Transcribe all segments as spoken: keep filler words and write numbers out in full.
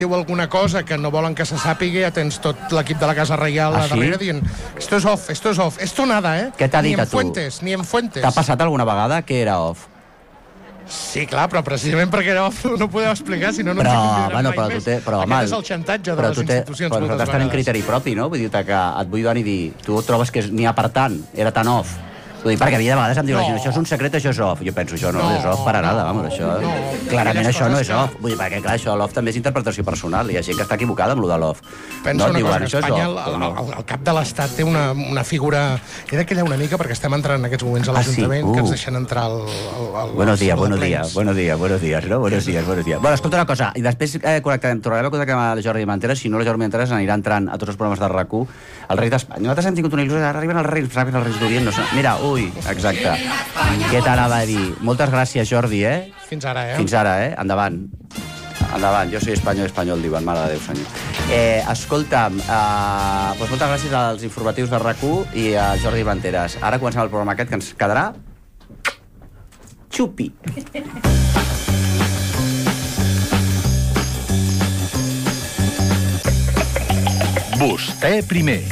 diu alguna cosa que no volen que se sàpiga, ja tens tot l'equip de la Casa Reial ah, a darrere sí? dient esto es off, esto es off, esto nada, eh? Què t'ha dit ni a en tu? Fuentes, ni en Fuentes. T'ha passat alguna vegada que era off? Sí, clar, però precisament perquè era off no ho podeu explicar, si no no però, ens en bueno, mai però més. tu té, però, Aquest home, és el xantatge de però les tu té, institucions però moltes nosaltres tenim vegades. criteri propi, no? Vull dir que et vull venir a dir, tu trobes que n'hi ha per tant, era tan off. Vull dir, perquè a mi de vegades em diu la gent, això és un secret, això és off. Jo penso, això no, no és off per a nada, vamos, això... No, clarament això no és que... off. Vull dir, perquè clar, això l'off també és interpretació personal, hi ha gent que està equivocada amb lo de l'off. Pensa no, una diuen, cosa, que Espanya, off, el, no. el, el cap de l'Estat té una, una figura... He de callar una mica perquè estem entrant en aquests moments a l'Ajuntament, ah, sí? uh. que ens deixen entrar al... al, al buenos días, buenos días, buenos días, buenos días, no? Buenos días, buenos días. Bueno, escolta una cosa, i després eh, connectarem, tornarem a connectar amb el Jordi Manteres, si no el Jordi Manteres anirà entrant a tots els programes de R A C u, el rei d'Espanya. Nosaltres hem tingut una il·lusió, ara arriben els reis, arriben els reis d'Orient, no sé... Mira, ui, exacte. Què t'anava a dir? Moltes gràcies, Jordi, eh? Fins ara, eh? Fins ara, eh? Endavant. Endavant, jo soy espanyol, espanyol, diuen, mare de Déu, senyor. Eh, escolta'm, eh, doncs moltes gràcies als informatius de R A C u i a Jordi Manteres. Ara comencem el programa aquest, que ens quedarà... xupi. Vostè primer.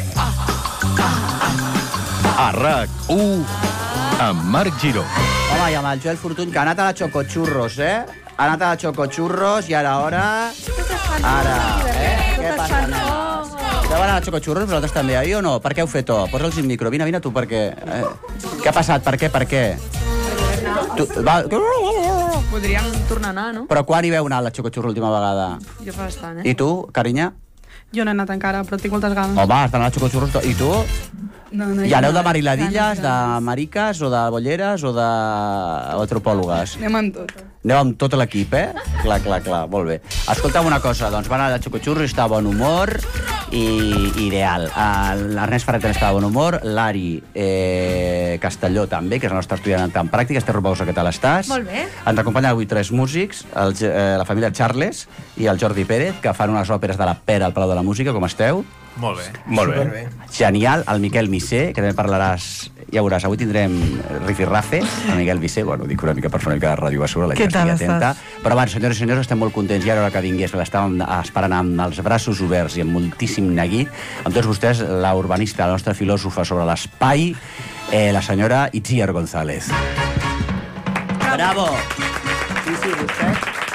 A R A C u amb Marc Giró. Home, i amb el Joel Fortuny, que ha anat a la Xocochurros, eh? Ha anat a la Xocochurros i ara, ara... Ara, eh? Què passa, nena? Esteu anant a la Xocochurros, vosaltres també, ahir o no? Per què heu fet, oh? Posa'ls el micro, vine, vine tu, per què? Eh? Què ha passat? Per què, per què? Tu, va... Podríem tornar a anar, no? Però quan hi veu anar a la Xocochurros l'última vegada? Jo fa bastant, eh? I tu, carinya? Jo no he anat encara, però tinc moltes ganes. Home, has d'anar a la Xocochurros. I tu? No, no I aneu de mariladilles, de mariques, o de bolleres, o de antropòlogues? Anem amb tot. Aneu amb tot l'equip, eh? Clar, clar, clar, molt bé. Escolta'm una cosa, doncs van anar a Xocochurros i està a bon humor, i ideal. L'Ernest Ferrer també està de bon humor, l'Ari eh, Castelló també, que és el nostre estudiant en pràctica. Esther Robosa, què tal estàs? Molt bé. Ens acompanyen avui tres músics, el, eh, la família Charles i el Jordi Pérez, que fan unes òperes de la Pera al Palau de la Música. Com esteu? Molt bé. Molt bé. Genial. El Miquel Missé, que també parlaràs... Ja veuràs, avui tindrem rifirrafe, el Miquel Missé, bueno, dic una mica per fer una mica de ràdio basura, la gent estigui atenta. Però abans, senyores i senyors, estem molt contents, i ara hora que vingués, l'estàvem esperant amb els braços oberts i amb moltíssim neguit. Amb tots vostès, la urbanista, la nostra filòsofa sobre l'espai, eh, la senyora Itziar González. Bravo! Sí, sí, vostè...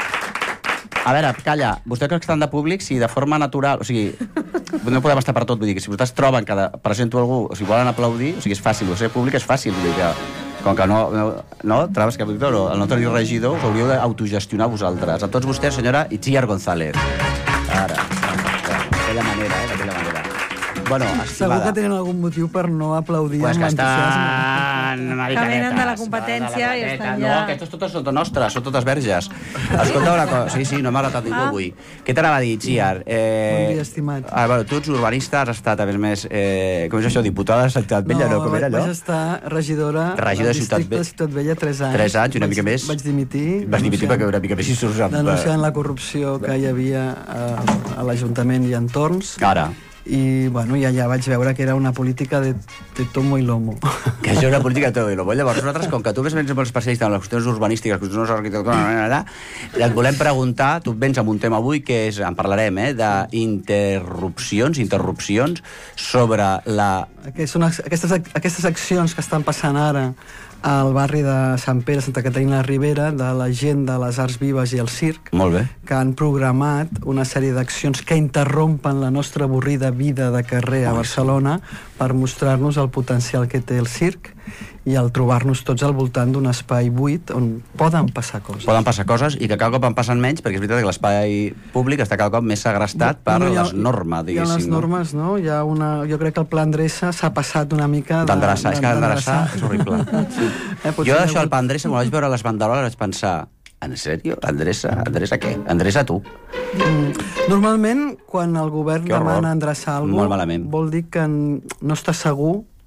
A veure, calla, vostès que estan de públic, si de forma natural... O sigui, no podem estar per tot, vull dir que si vostès troben que de, presento algú, o si volen aplaudir, o sigui, és fàcil, el ser públic és fàcil, vull dir que... Com que no... No, no trobes que no, el nostre regidor us hauríeu d'autogestionar vosaltres. A tots vostès, senyora Itziar González. Ara, d'aquella manera, eh, d'aquella manera. Bueno, estimada. Segur que tenen algun motiu per no aplaudir pues amb que entusiasme. estan una mica Que venen de la netes, competència de i la estan No, ja- aquestes totes són nostres, són totes verges. Escolta una cosa, sí, sí, no m'ha ratat ningú avui. Què t'anava a dir, Itziar? Eh... Bon dia, estimat. Ah, bueno, tu ets urbanista, has estat, a més més, eh... com és això, diputada de Ciutat Vella, no? Com era allò? vaig estar regidora Regidora de al Ciutat districte de Ciutat Vella tres anys. Tres anys, una Vaig- mica més. Vaig dimitir. Vas dimitir denunciant- perquè una mica més si surts amb... Denunciant la corrupció que hi havia a, a l'Ajuntament i entorns. Ara, I, bueno, ja, ja vaig veure que era una política de, de tomo i lomo. que això és una política de tot i lo bo. Llavors, nosaltres, com que tu vens molt especialista en les qüestions urbanístiques, les qüestions arquitectòniques, et volem preguntar, tu vens amb un tema avui que és, en parlarem, eh, d'interrupcions, interrupcions sobre la... Que són aquestes, aquestes accions que estan passant ara al barri de Sant Pere, Santa Caterina de Ribera, de la gent de les Arts Vives i el circ, Molt bé. que han programat una sèrie d'accions que interrompen la nostra avorrida vida de carrer a Barcelona per mostrar-nos el potencial que té el circ i el trobar-nos tots al voltant d'un espai buit on poden passar coses. Poden passar coses i que cada cop en passen menys, perquè és veritat que l'espai públic està cada cop més segrestat per No, hi ha- les normes, Hi ha diguéssim. les normes, no? Hi ha una... Jo crec que el pla Endreça s'ha passat una mica... de- D'endreçar, és que d'endreçar d'endreçar. és horrible. Sí. Eh, potser Jo hi ha això, el hagut- Pandresa, quan vaig veure les banderoles, vaig pensar, en sèrio? Endreça? Endreça què? Endreça tu. Mm. Normalment, quan el govern Que horror. demana endreçar alguna Molt cosa, malament. vol dir que n- no està segur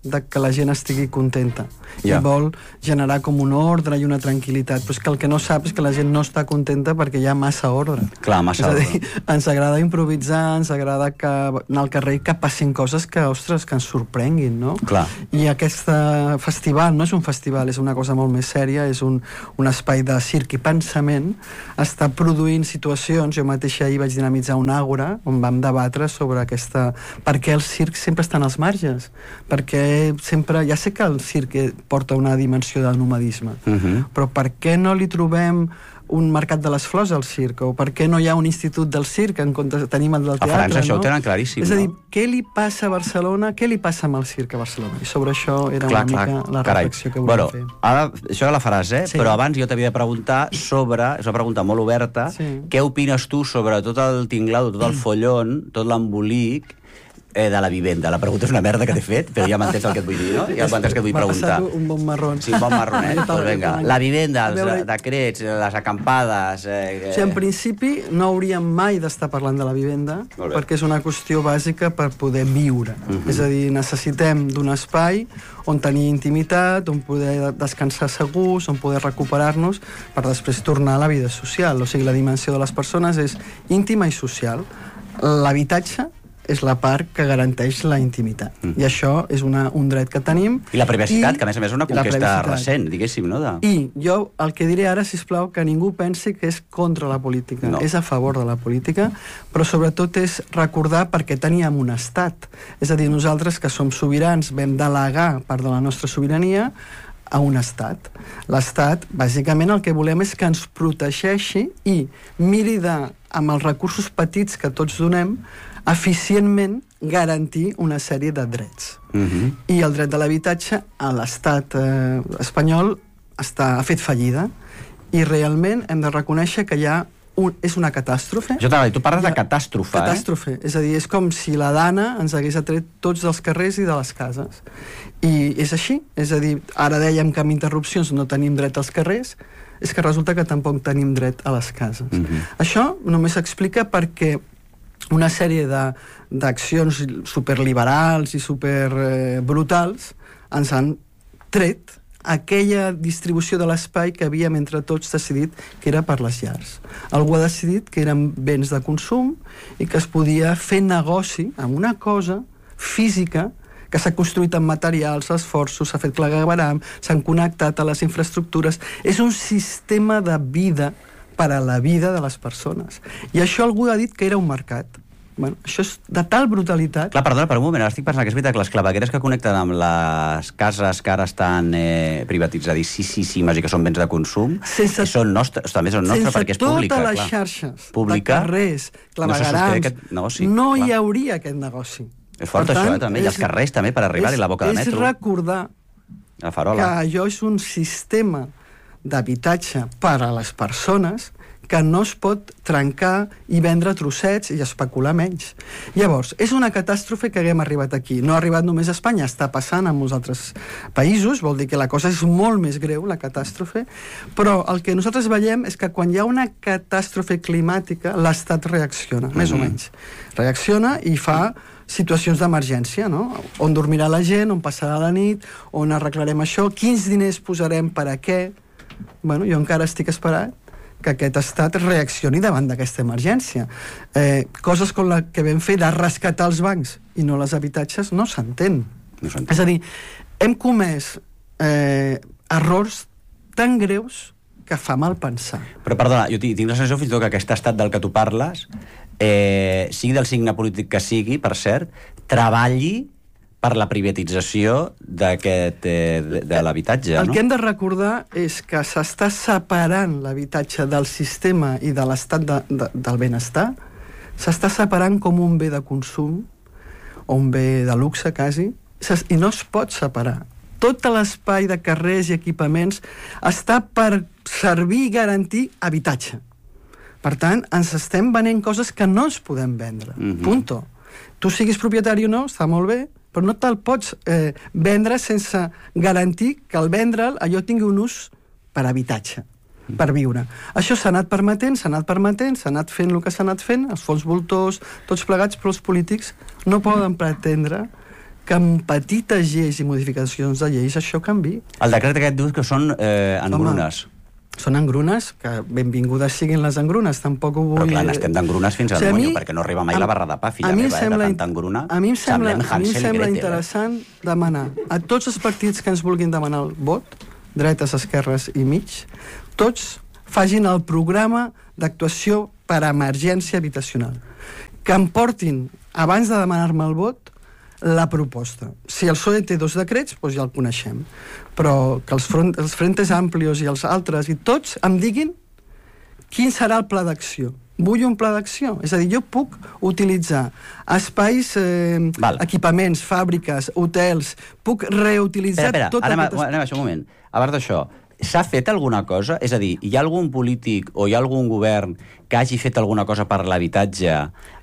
de que la gent estigui contenta. Yeah. I vol generar com un ordre i una tranquil·litat. Però és que el que no sap és que la gent no està contenta perquè hi ha massa ordre. Clar, massa ordre. És a dir, ens agrada improvisar, ens agrada que anar al carrer i que passin coses que, ostres, que ens sorprenguin, no? Clar. I aquest festival no és un festival, és una cosa molt més sèria, és un, un espai de circ i pensament, està produint situacions. Jo mateixa ahir vaig dinamitzar un àgora on vam debatre sobre aquesta... Per què el circ sempre està als marges? Perquè sempre... Ja sé que el circ porta una dimensió de nomadisme, uh-huh. però per què no li trobem un mercat de les flors al circ? O per què no hi ha un institut del circ en comptes de tenim el del teatre? A França això no? ho tenen claríssim, És a dir, no? què li passa a Barcelona, què li passa amb el circ a Barcelona? I sobre això era clar, una clar, mica la carai. reflexió que volíem bueno, fer. Ara, això la faràs, eh? Sí. Però abans jo t'havia de preguntar sobre, és una pregunta molt oberta, sí. Què opines tu sobre tot el tinglado, tot el follon, tot l'embolic eh, de la vivenda? La pregunta és una merda que t'he fet, però ja m'entens el que et vull dir, no? Ja m'entens que et vull preguntar. M'ha passat un bon marrón. Sí, un bon marronet. Doncs vinga, la vivenda, els veure... decrets, les acampades... Eh, o sigui, en principi no hauríem mai d'estar parlant de la vivenda perquè és una qüestió bàsica per poder viure. Uh-huh. És a dir, necessitem d'un espai on tenir intimitat, on poder descansar segurs, on poder recuperar-nos per després tornar a la vida social. O sigui, la dimensió de les persones és íntima i social. L'habitatge és la part que garanteix la intimitat. Mm. I això és una, un dret que tenim. I la privacitat, I, que a més a més és una conquesta recent, diguéssim, no? De... I jo el que diré ara, sisplau, que ningú pensi que és contra la política. No. És a favor de la política, però sobretot és recordar perquè teníem un estat. És a dir, nosaltres que som sobirans vam delegar part de la nostra sobirania a un estat. L'estat, bàsicament, el que volem és que ens protegeixi i miri de, amb els recursos petits que tots donem, eficientment garantir una sèrie de drets. Uh-huh. I el dret de l'habitatge a l'estat eh, espanyol està, ha fet fallida i realment hem de reconèixer que hi ha un, és una catàstrofe. Jo t'anava a dir, tu parles de catàstrofe, catàstrofe, eh? És a dir, és com si la Dana ens hagués atret tots dels carrers i de les cases. I és així, és a dir, ara dèiem que amb interrupcions no tenim dret als carrers, és que resulta que tampoc tenim dret a les cases. Uh-huh. Això només s'explica perquè una sèrie d'accions superliberals i superbrutals eh, ens han tret aquella distribució de l'espai que havíem entre tots decidit que era per les llars. Algú ha decidit que eren béns de consum i que es podia fer negoci amb una cosa física que s'ha construït amb materials, esforços, s'ha fet clavegueram, s'han connectat a les infraestructures. És un sistema de vida per a la vida de les persones. I això algú ha dit que era un mercat. Bueno, això és de tal brutalitat... Clar, perdona, per un moment, ara estic pensant que és veritat que les clavegueres que connecten amb les cases que ara estan eh, privatitzadíssimes i que són béns de consum, sense, són nostres, també són nostres perquè és pública. Sense totes les clar. xarxes pública, de carrers, claveguerams, no, negoci, no clar. hi hauria aquest negoci. És fort tant, això, eh, també, és, i els carrers també per arribar-hi, la boca de metro. És recordar la farola. que allò és un sistema d'habitatge per a les persones que no es pot trencar i vendre trossets i especular menys. Llavors, és una catàstrofe que haguem arribat aquí. No ha arribat només a Espanya, està passant en molts altres països, vol dir que la cosa és molt més greu, la catàstrofe, però el que nosaltres veiem és que quan hi ha una catàstrofe climàtica, l'Estat reacciona, mm-hmm. més o menys. Reacciona i fa situacions d'emergència, no? On dormirà la gent, on passarà la nit, on arreglarem això, quins diners posarem per a què. Bueno, jo encara estic esperant que aquest estat reaccioni davant d'aquesta emergència. Eh, coses com la que vam fer de rescatar els bancs i no les habitatges no s'entén. No s'entén. És a dir, hem comès eh, errors tan greus que fa mal pensar. Però perdona, jo tinc la sensació fins i tot que aquest estat del que tu parles, eh, sigui del signe polític que sigui, per cert, treballi per la privatització d'aquest eh, de, de l'habitatge, no? El que hem de recordar és que s'està separant l'habitatge del sistema i de l'estat de, de, del benestar, s'està separant com un bé de consum o un bé de luxe, quasi, i no es pot separar. Tot l'espai de carrers i equipaments està per servir i garantir habitatge. Per tant, ens estem venent coses que no ens podem vendre. Mm-hmm. Punto. Tu siguis propietari o no, està molt bé, però no te'l pots eh, vendre sense garantir que al vendre'l allò tingui un ús per habitatge, per viure. Això s'ha anat permetent, s'ha anat permetent, s'ha anat fent el que s'ha anat fent, els fons voltors, tots plegats, però els polítics no poden pretendre que amb petites lleis i modificacions de lleis això canvi. El decret aquest diu que són eh, engrunes. Són engrunes, que benvingudes siguin les engrunes, tampoc ho vull... Però clar, n'estem d'engrunes fins al o sigui, monyo, mi, perquè no arriba mai a, la barra de pa, filla meva, sembla, de tanta engruna. A mi em sembla, a mi em sembla Gretel, interessant eh? demanar a tots els partits que ens vulguin demanar el vot, dretes, esquerres i mig, tots facin el programa d'actuació per a emergència habitacional. Que em portin, abans de demanar-me el vot, la proposta. Si el P S O E té dos decrets, doncs ja el coneixem. Però que els, front, els Frentes Amplios i els altres, i tots, em diguin quin serà el pla d'acció. Vull un pla d'acció. És a dir, jo puc utilitzar espais, eh, equipaments, fàbriques, hotels, puc reutilitzar espera, espera, tot anem, aquest... Anem a això un moment. Abans d'això, s'ha fet alguna cosa? És a dir, hi ha algun polític o hi ha algun govern que hagi fet alguna cosa per l'habitatge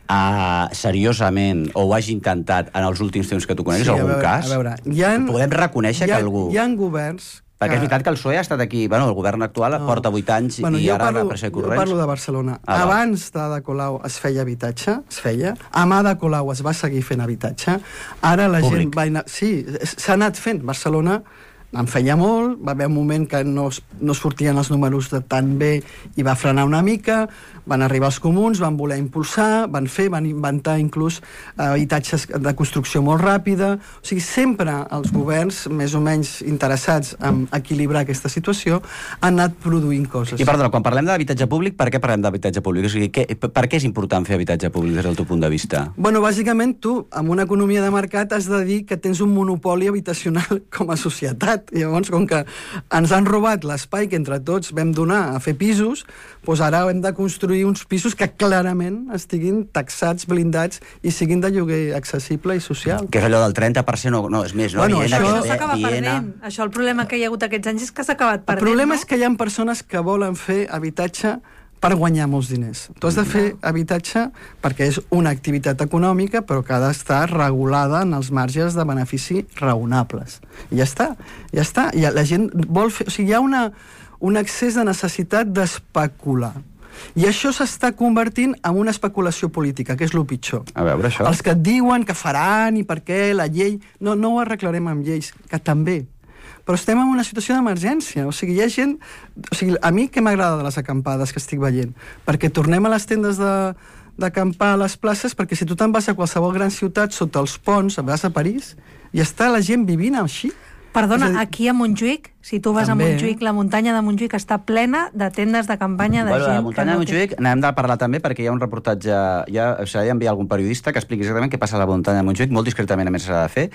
Uh, seriosament, o ho hagi intentat en els últims temps que tu coneguis, sí, algun veure, cas? A veure, hi ha, podem reconèixer hi ha, que algú... Hi ha governs... Perquè que... és veritat que el P S O E ha estat aquí... Bueno, el govern actual no. porta vuit anys bueno, i ara parlo, pressa i corrents. Jo parlo de Barcelona. Ah, abans d'Ada Colau es feia habitatge, es feia. Amb Ada Colau es va seguir fent habitatge. Ara la Públic. gent va... Anar... Sí, s'ha anat fent. Barcelona en feia molt, va haver un moment que no, no sortien els números de tan bé i va frenar una mica, van arribar els comuns, van voler impulsar, van fer, van inventar inclús habitatges de construcció molt ràpida. O sigui, sempre els governs, més o menys interessats en equilibrar aquesta situació, han anat produint coses. I perdona, quan parlem d'habitatge públic, per què parlem d'habitatge públic? O sigui, què, per què és important fer habitatge públic des del teu punt de vista? Bueno, bàsicament tu, amb una economia de mercat, has de dir que tens un monopoli habitacional com a societat. I llavors, com que ens han robat l'espai que entre tots vam donar a fer pisos, doncs ara hem de construir uns pisos que clarament estiguin taxats, blindats i siguin de lloguer accessible i social. Que és allò del trenta per cent, no, no és més, no? Bueno, Viena, això això s'acaba perdent. Això, el problema que hi ha hagut aquests anys és que s'ha acabat perdent, El problema no? és que hi ha persones que volen fer habitatge per guanyar molts diners. Tu has de fer habitatge perquè és una activitat econòmica, però que ha d'estar regulada en els marges de benefici raonables. I ja està, ja està. I la gent vol fer... O sigui, hi ha una, un excés de necessitat d'especular. I això s'està convertint en una especulació política, que és el pitjor. A veure, això... Els que et diuen que faran i per què, la llei... No, no ho arreglarem amb lleis, que també... Però estem en una situació d'emergència. O sigui, hi ha gent... O sigui, a mi què m'agrada de les acampades que estic veient? Perquè tornem a les tendes de d'acampar a les places, perquè si tu te'n vas a qualsevol gran ciutat, sota els ponts, vas a París, i està la gent vivint així. Perdona, dir... aquí a Montjuïc, si tu vas també, a Montjuïc, la muntanya de Montjuïc està plena de tendes de campanya de bueno, gent... La muntanya de Montjuïc té... n'hem de parlar també perquè hi ha un reportatge, ja s'ha d'enviar algun periodista que expliqui exactament què passa a la muntanya de Montjuïc, molt discretament a més s'ha de fer,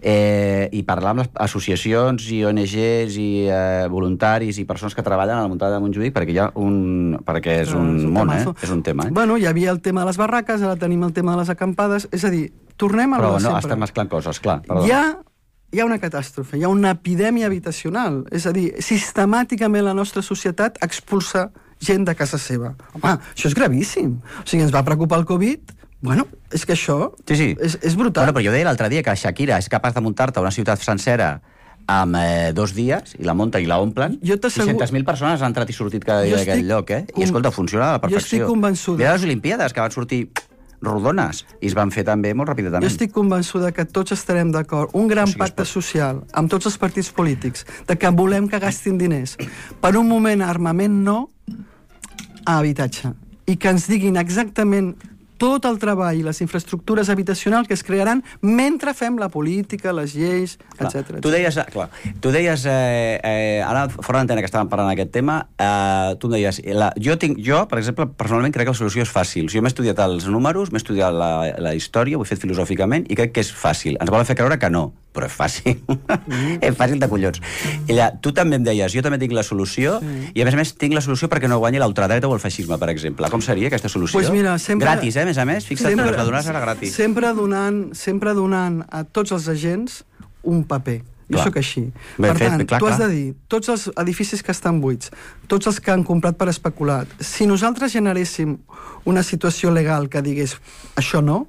eh, i parlar amb les associacions i O N Ges i eh, voluntaris i persones que treballen a la muntanya de Montjuïc perquè hi ha un... perquè és un, un món, eh? És un tema, eh? Bueno, hi havia el tema de les barraques, ara tenim el tema de les acampades, és a dir, tornem a Però lo de no, sempre. estem mesclant coses, clar. Perdó. Hi ha hi ha una catàstrofe, hi ha una epidèmia habitacional. És a dir, sistemàticament la nostra societat expulsa gent de casa seva. Home, això és gravíssim. O sigui, ens va preocupar el Covid, bueno, és que això sí, sí. És, és brutal. Bueno, però jo deia l'altre dia que Shakira és capaç de muntar-te una ciutat sencera amb eh, dos dies, i la munten i la omplen, sis-centes mil persones han entrat i sortit cada dia d'aquest lloc, eh? I escolta, funciona a la perfecció. Jo estic convençuda. Mira les Olimpíades, que van sortir rodones, i es van fer també molt ràpidament. Jo estic convençuda que tots estarem d'acord, un gran o sigui, pacte social amb tots els partits polítics, de que volem que gastin diners. Per un moment, armament no, a habitatge. I que ens diguin exactament tot el treball i les infraestructures habitacionals que es crearan mentre fem la política, les lleis, etcètera. Tu deies, clar, tu deies eh, eh, ara fora d'antena que estàvem parlant d'aquest tema, eh, tu em deies, la, jo, tinc, jo, per exemple, personalment crec que la solució és fàcil. O sigui, jo m'he estudiat els números, m'he estudiat la, la història, ho he fet filosòficament, i crec que és fàcil. Ens volen fer creure que no, però és fàcil. Mm. És fàcil de collons. I allà, tu també em deies, jo també tinc la solució, sí. I a més a més tinc la solució perquè no guanyi l'ultradreta o el feixisme, per exemple. Com seria aquesta solució? Pues mira, sempre... Gratis, eh, a més a més? Fixa't, sempre, que la donar serà gratis. Sempre donant, sempre donant a tots els agents un paper. Jo clar. Soc així. Ben per fet, tant, clar, tu has clar. de dir, tots els edificis que estan buits, tots els que han comprat per especular, si nosaltres generéssim una situació legal que digués això no,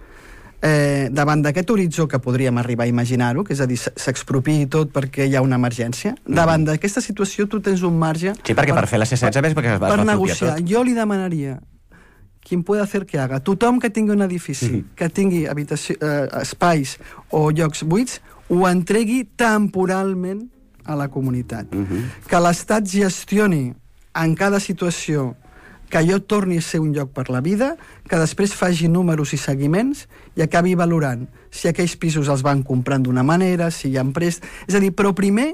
eh, davant d'aquest horitzó que podríem arribar a imaginar-ho, que és a dir, s'expropiï tot perquè hi ha una emergència, mm. davant d'aquesta situació tu tens un marge... Sí, perquè per, per fer la C setze ves perquè es va per expropiar negociar. tot. Jo li demanaria quien puede hacer que haga. Tothom que tingui un edifici, mm-hmm. que tingui habitació, eh, espais o llocs buits, ho entregui temporalment a la comunitat. Mm-hmm. Que l'Estat gestioni en cada situació que allò torni a ser un lloc per la vida, que després faci números i seguiments i acabi valorant si aquells pisos els van comprant d'una manera, si hi ha prest... És a dir, però primer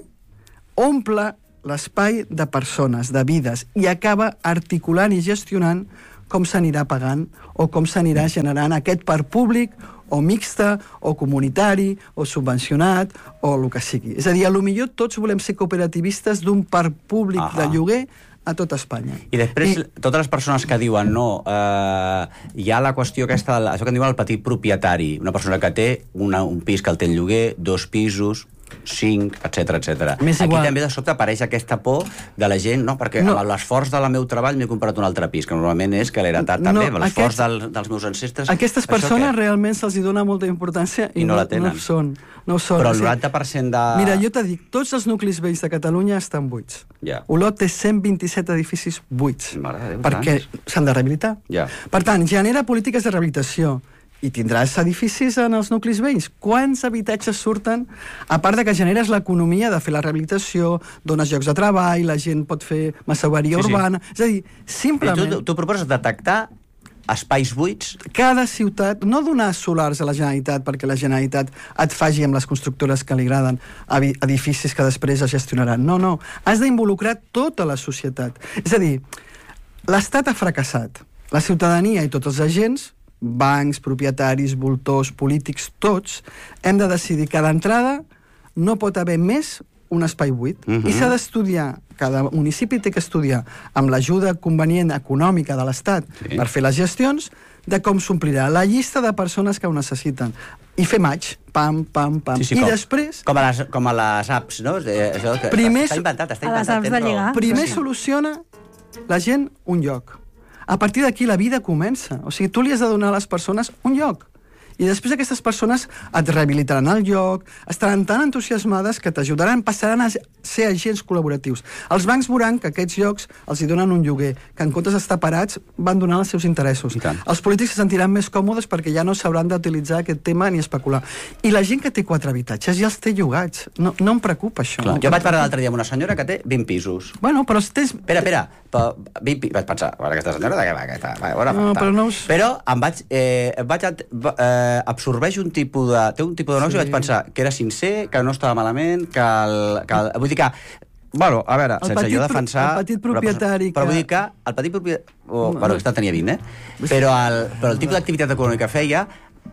omple l'espai de persones, de vides, i acaba articulant i gestionant com s'anirà pagant o com s'anirà generant aquest parc públic o mixta, o comunitari, o subvencionat, o el que sigui. És a dir, a lo millor tots volem ser cooperativistes d'un parc públic Aha. de lloguer a tot Espanya. I després, I... totes les persones que diuen no, eh, hi ha la qüestió aquesta, això que en diuen el petit propietari, una persona que té una, un pis que el té en lloguer, dos pisos, cinc, etcètera, etcètera. Aquí igual. També de sobte apareix aquesta por de la gent, no? Perquè no. amb l'esforç del meu treball m'he comprat un altre pis, que normalment és que l'he heretat també, no, amb l'esforç aquest... del, dels meus ancestres. Aquestes persones que... realment se'ls dona molta importància i, I no, no la tenen. No són. No són. Però el noranta per cent de... Mira, jo t'he dit, tots els nuclis vells de Catalunya estan buits. Yeah. Olot té cent vint-i-set edificis buits, Déu, perquè s'han de rehabilitar. Yeah. Per tant, genera polítiques de rehabilitació. I tindràs edificis en els nuclis vells. Quants habitatges surten? A part de que generes l'economia de fer la rehabilitació, dones llocs de treball, la gent pot fer masseueria sí, urbana... Sí. És a dir, simplement... Tu, tu proposes detectar espais buits? Cada ciutat, no donar solars a la Generalitat perquè la Generalitat et faci amb les constructores que li agraden edificis que després es gestionaran. No, no. Has d'involucrar tota la societat. És a dir, l'Estat ha fracassat. La ciutadania i tots els agents, bancs, propietaris, voltors, polítics, tots, hem de decidir que d'entrada no pot haver més un espai buit. Uh-huh. I s'ha d'estudiar, cada municipi té que estudiar amb l'ajuda convenient econòmica de l'Estat sí. per fer les gestions, de com s'omplirà la llista de persones que ho necessiten. I fer maig, pam, pam, pam. Sí, sí, I com, després... Com a, les, com a les apps, no? Això que primer, està inventat, està inventat. A les apps de lligar. Primer sí. soluciona la gent un lloc. A partir d'aquí la vida comença. O sigui, tu li has de donar a les persones un lloc. I després aquestes persones et rehabilitaran el lloc, estaran tan entusiasmades que t'ajudaran, passaran a ser agents col·laboratius. Els bancs veuran que aquests llocs els hi donen un lloguer, que en comptes d'estar parats van donar els seus interessos. Els polítics se sentiran més còmodes perquè ja no s'hauran d'utilitzar aquest tema ni especular. I la gent que té quatre habitatges ja els té llogats. No, no em preocupa això. Clar, jo vaig parlar l'altre dia amb una senyora que té vint pisos. Bueno, però tens... Espera, espera. Però, vint pisos. Vaig pensar, bueno, aquesta senyora de què va? Aquesta... Bona, no, però no us... Però em vaig... Eh, vaig eh, absorbeix un tipus de... Té un tipus de negoci sí. i vaig pensar que era sincer, que no estava malament, que el... Que el vull dir que... Bueno, a veure, el sense jo defensar... El petit propietari però, que... Però vull dir que el petit propietari... Oh, no. Bueno, aquesta tenia vint, eh? Però el, però el tipus d'activitat econòmica que feia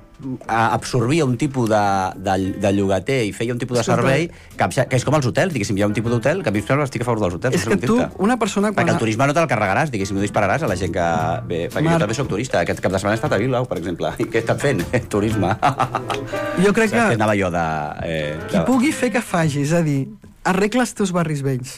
absorbia un tipus de, de, de llogater i feia un tipus de servei que, que és com els hotels, diguéssim, hi ha un tipus d'hotel que a mi estic a favor dels hotels. És que tu, una persona... Perquè quan... el turisme no te'l carregaràs, diguéssim, no dispararàs a la gent que... Bé, perquè Marc... jo també soc turista, aquest cap de setmana he estat a Bilbao, per exemple, i què he estat fent? Turisme. Jo crec que... que anava jo de... Eh, qui de... pugui fer que faci, és a dir, arregla els teus barris vells,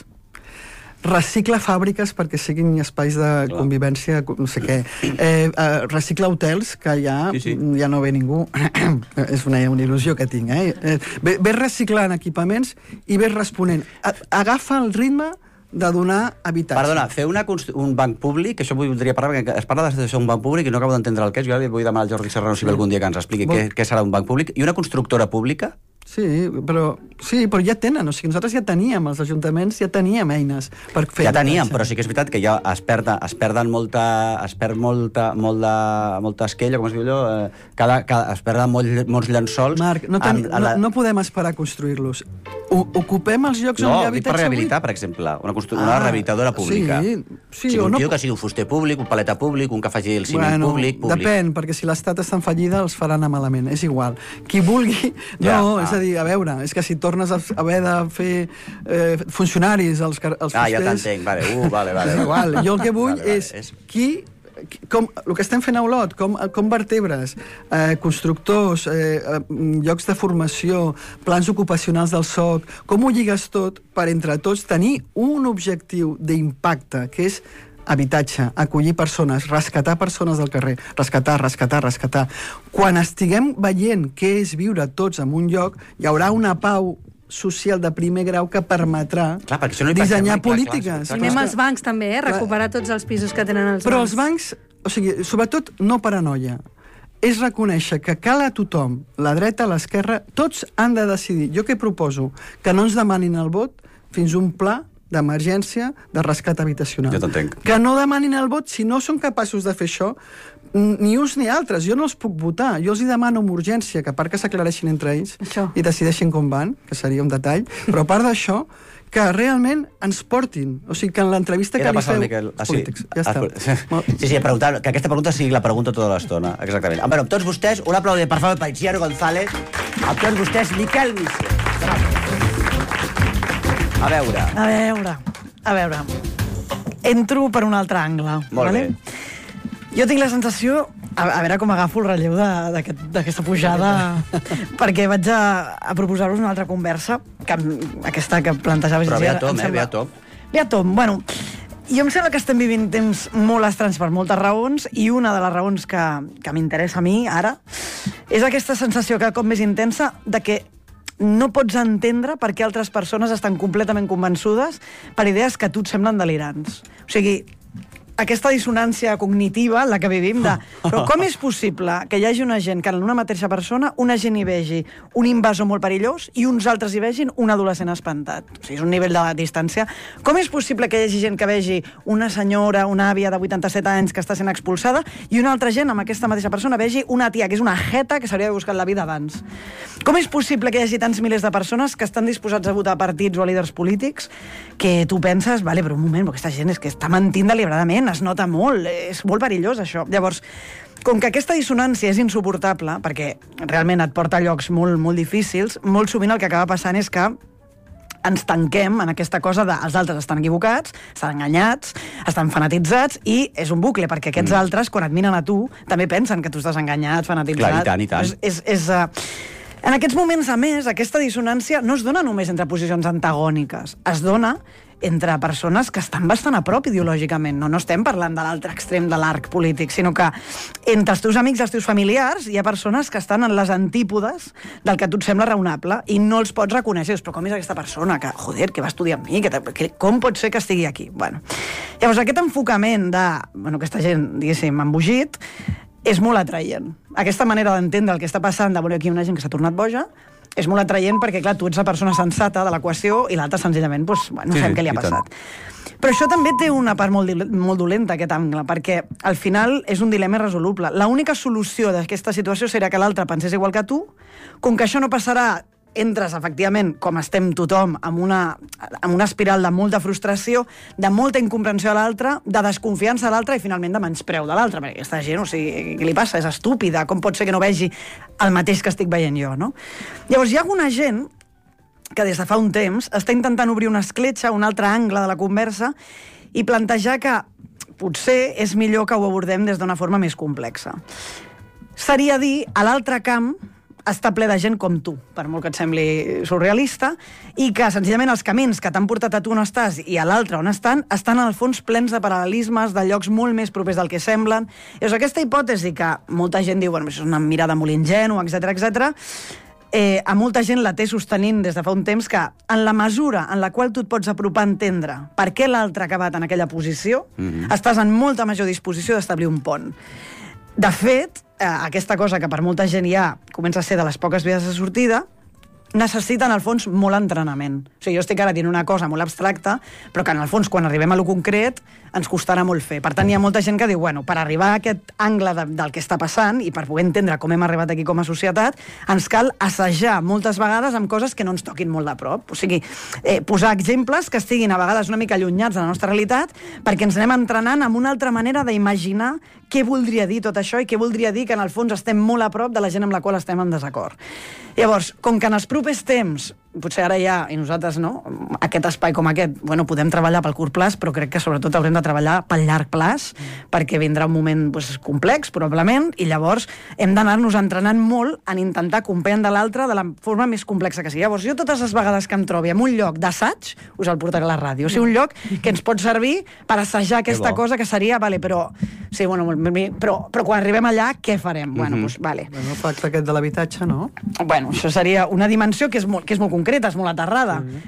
recicla fàbriques perquè siguin espais de Clar. convivència, no sé què. Eh, eh, recicla hotels, que ja, sí, sí. ja no ve ningú. És una, una il·lusió que tinc, eh? eh ve, ve reciclant equipaments i ve responent. A, agafa el ritme de donar habitatge. Perdona, fer una un banc públic, que això voldria parlar, perquè es parla de ser un banc públic i no acabo d'entendre el que és. Jo vull demanar al Jordi Serrano si ve algun dia que ens expliqui Vol... què, què serà un banc públic. I una constructora pública? Sí, però, sí, però ja tenen, o sigui, nosaltres ja teníem, els ajuntaments ja teníem eines per fer... Ja teníem, però sí que és veritat que ja es perden, es perden molta, es perd molta, molt de, molta esquella, com es diu allò, eh, cada, cada, es perden molt, molts llençols... Marc, no, ten, en, la... no, no podem esperar a construir-los. Ocupem els llocs no, on hi ha habitatge... No, per rehabilitar, avui? Per exemple, una, constru... ah, una rehabilitadora pública. Sí, sí, sí, un tio no... que sigui un fuster públic, un paleta públic, un que faci el ciment bueno, públic, públic... Depèn, perquè si l'estat està en fallida els faran malament, és igual. Qui vulgui... Ja, no, ah. és a dir, a veure, és que si tornes a haver de fer eh, funcionaris als, als fusters... Ah, ja t'entenc, vale, uh, vale, vale. És igual, jo el que vull vale, vale, és, és qui... Com, el que estem fent a Olot, com, com vertebres, eh, constructors, eh, llocs de formació, plans ocupacionals del S O C, com ho lligues tot per entre tots tenir un objectiu d'impacte, que és habitatge, acollir persones, rescatar persones del carrer, rescatar, rescatar, rescatar. Quan estiguem veient què és viure tots en un lloc, hi haurà una pau social de primer grau que permetrà clar, no dissenyar polítiques. I anem als bancs també, eh? Recuperar tots els pisos que tenen els Però bancs. els bancs o sigui, sobretot no paranoia, és reconèixer que cal a tothom, la dreta, l'esquerra, tots han de decidir. Jo què proposo? Que no ens demanin el vot fins un pla d'emergència de rescat habitacional. Jo t'entenc. Que no demanin el vot si no són capaços de fer això, ni uns ni altres. Jo no els puc votar. Jo els hi demano amb urgència que a part que s'aclareixin entre ells això. I decideixin com van, que seria un detall, però a part d'això, que realment ens portin. O sigui, que en l'entrevista que li feu... Miquel. Ah, sí. Polítics. Ja està. Sí, sí, preguntar, que aquesta pregunta sigui la pregunta tota l'estona. Exactament. Bueno, amb tots vostès, un aplaudi, per favor, per Itziar González. Amb tots vostès, Miquel Missé. A veure. A veure. A veure. Entro per un altre angle. Molt vale? bé. Jo tinc la sensació, a, a veure com agafo el relleu d'aquesta aquest, pujada, perquè vaig a, a proposar-vos una altra conversa, que, aquesta que plantejaves... Però ve a tom, eh? Ve a tom. Ve a tom. Bueno, jo em sembla que estem vivint temps molt estranys per moltes raons, i una de les raons que, que m'interessa a mi, ara, és aquesta sensació cada cop més intensa de que no pots entendre per què altres persones estan completament convençudes per idees que a tu et semblen delirants. O sigui, aquesta dissonància cognitiva, la que vivim, de... Però com és possible que hi hagi una gent que en una mateixa persona una gent hi vegi un invasor molt perillós i uns altres hi vegin un adolescent espantat? O sigui, és un nivell de distància. Com és possible que hi hagi gent que vegi una senyora, una àvia de vuitanta-set anys que està sent expulsada i una altra gent amb aquesta mateixa persona vegi una tia que és una jeta que s'hauria de buscar la vida abans? Com és possible que hi hagi tants milers de persones que estan disposats a votar partits o a líders polítics que tu penses, vale, però un moment, aquesta gent és que està mentint deliberadament, es nota molt, és molt perillós això. Llavors, com que aquesta dissonància és insuportable, perquè realment et porta a llocs molt, molt difícils, molt sovint el que acaba passant és que ens tanquem en aquesta cosa de els altres estan equivocats, estan enganyats, estan fanatitzats, i és un bucle, perquè aquests mm. altres, quan et miren a tu, també pensen que tu estàs enganyat, fanatitzat... Clar, i tant, i tant. És... és, és uh... En aquests moments, a més, aquesta dissonància no es dona només entre posicions antagòniques, es dona entre persones que estan bastant a prop ideològicament. No, no estem parlant de l'altre extrem de l'arc polític, sinó que entre els teus amics i els teus familiars hi ha persones que estan en les antípodes del que a tu et sembla raonable i no els pots reconèixer. Però com és aquesta persona que, joder, que va estudiar amb mi? Que, que, com pot ser que estigui aquí? Bueno, llavors, aquest enfocament de... Bueno, aquesta gent, diguéssim, embogit, és molt atraient. Aquesta manera d'entendre el que està passant, de veure aquí una gent que s'ha tornat boja, és molt atraient perquè, clar, tu ets la persona sensata de l'equació i l'altra, senzillament, doncs, bueno, no sabem sí, què li ha passat. Tant. Però això també té una part molt, molt dolenta, aquest angle, perquè al final és un dilema irresoluble. L'única solució d'aquesta situació seria que l'altre pensés igual que tu, com que això no passarà, entres, efectivament, com estem tothom, amb una, amb una espiral de molta frustració, de molta incomprensió a l'altre, de desconfiança a l'altre i, finalment, de menyspreu de l'altre. Perquè aquesta gent, o sigui, què li passa? És estúpida. Com pot ser que no vegi el mateix que estic veient jo, no? Llavors, hi ha alguna gent que des de fa un temps està intentant obrir una escletxa, un altre angle de la conversa i plantejar que potser és millor que ho abordem des d'una forma més complexa. Seria dir, a l'altre camp està ple de gent com tu, per molt que et sembli surrealista, i que senzillament els camins que t'han portat a tu on estàs i a l'altre on estan, estan al fons plens de paral·lelismes, de llocs molt més propers del que semblen. És aquesta hipòtesi que molta gent diu, bueno, és una mirada molt ingènua, etcètera, etcètera, eh, a molta gent la té sostenint des de fa un temps que en la mesura en la qual tu et pots apropar a entendre per què l'altre ha acabat en aquella posició, mm-hmm. estàs en molta major disposició d'establir un pont. De fet, eh, aquesta cosa que per molta gent ja comença a ser de les poques vies de sortida, necessita, en el fons, molt entrenament. O sigui, jo estic ara dient una cosa molt abstracta, però que, en el fons, quan arribem a lo concret, ens costarà molt fer. Per tant, hi ha molta gent que diu, bueno, per arribar a aquest angle de, del que està passant i per poder entendre com hem arribat aquí com a societat, ens cal assajar moltes vegades amb coses que no ens toquin molt de prop. O sigui, eh, posar exemples que estiguin a vegades una mica allunyats de la nostra realitat perquè ens anem entrenant amb una altra manera d'imaginar què voldria dir tot això i què voldria dir que, en el fons, estem molt a prop de la gent amb la qual estem en desacord. Llavors, com que en els propers temps, potser ara ja, i nosaltres no, aquest espai com aquest, bueno, podem treballar pel curt plaç, però crec que sobretot haurem de treballar pel llarg plaç, mm. perquè vindrà un moment pues, complex, probablement, i llavors hem d'anar-nos entrenant molt en intentar comprendre l'altre de la forma més complexa que sigui. Llavors, jo totes les vegades que em trobi en un lloc d'assaig, us el portaré a la ràdio. O sigui, un lloc que ens pot servir per assajar aquesta cosa que seria, vale, però, sí, bueno, però, però quan arribem allà, què farem? Mm-hmm. Bueno, doncs, vale. Bueno, el pacte aquest de l'habitatge, no? Bueno, això seria una dimensió que és molt, que és molt concreta, és molt aterrada. Mm-hmm.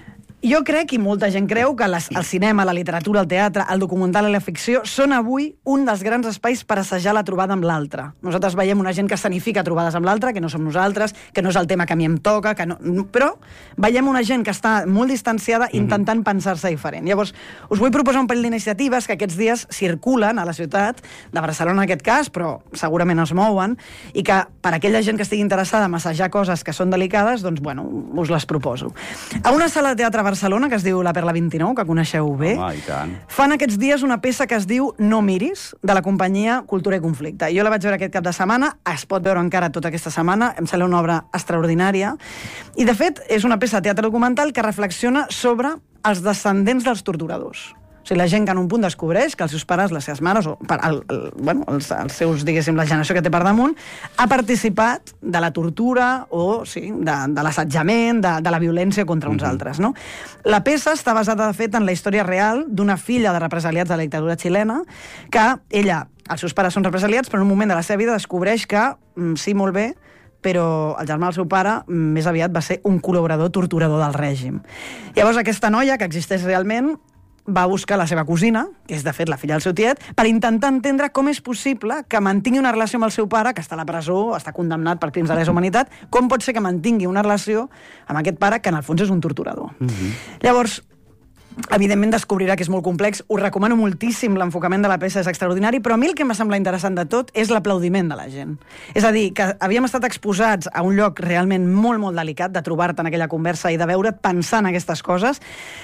Jo crec, i molta gent creu, que les, el cinema, la literatura, el teatre, el documental i la ficció són avui un dels grans espais per assajar la trobada amb l'altre. Nosaltres veiem una gent que escenifica trobades amb l'altre, que no som nosaltres, que no és el tema que a mi em toca, que no... però veiem una gent que està molt distanciada intentant mm-hmm. pensar-se diferent. Llavors, us vull proposar un parell d'iniciatives que aquests dies circulen a la ciutat, de Barcelona en aquest cas, però segurament es mouen, i que per aquella gent que estigui interessada en assajar coses que són delicades, doncs, bueno, us les proposo. A una sala de teatre a Barcelona, que es diu La Perla vint-i-nou, que coneixeu bé, Home, i tant. fan aquests dies una peça que es diu No miris, de la companyia Cultura i Conflicte. Jo la vaig veure aquest cap de setmana, es pot veure encara tota aquesta setmana, em sembla una obra extraordinària, i de fet és una peça de teatre documental que reflexiona sobre els descendents dels torturadors. O sigui, la gent que en un punt descobreix que els seus pares, les seves mares, o el, el, bueno, els, els seus, diguéssim, la generació que té per damunt, ha participat de la tortura o, sí, de, de l'assetjament, de, de la violència contra uns mm-hmm. altres, no? La peça està basada, de fet, en la història real d'una filla de represaliats de la dictadura xilena, que ella, els seus pares són represaliats, però en un moment de la seva vida descobreix que, sí, molt bé, però el germà del seu pare més aviat va ser un col·laborador torturador del règim. Llavors, aquesta noia, que existeix realment, va buscar la seva cosina, que és de fet la filla del seu tiet, per intentar entendre com és possible que mantingui una relació amb el seu pare, que està a la presó, està condemnat per crims de lesa humanitat, com pot ser que mantingui una relació amb aquest pare, que en el fons és un torturador. Mm-hmm. Llavors, evidentment descobrirà que és molt complex, us recomano moltíssim, l'enfocament de la peça és extraordinari, però a mi el que m'ha semblat interessant de tot és l'aplaudiment de la gent. És a dir, que havíem estat exposats a un lloc realment molt, molt delicat, de trobar-te en aquella conversa i de veure't pensant aquestes coses,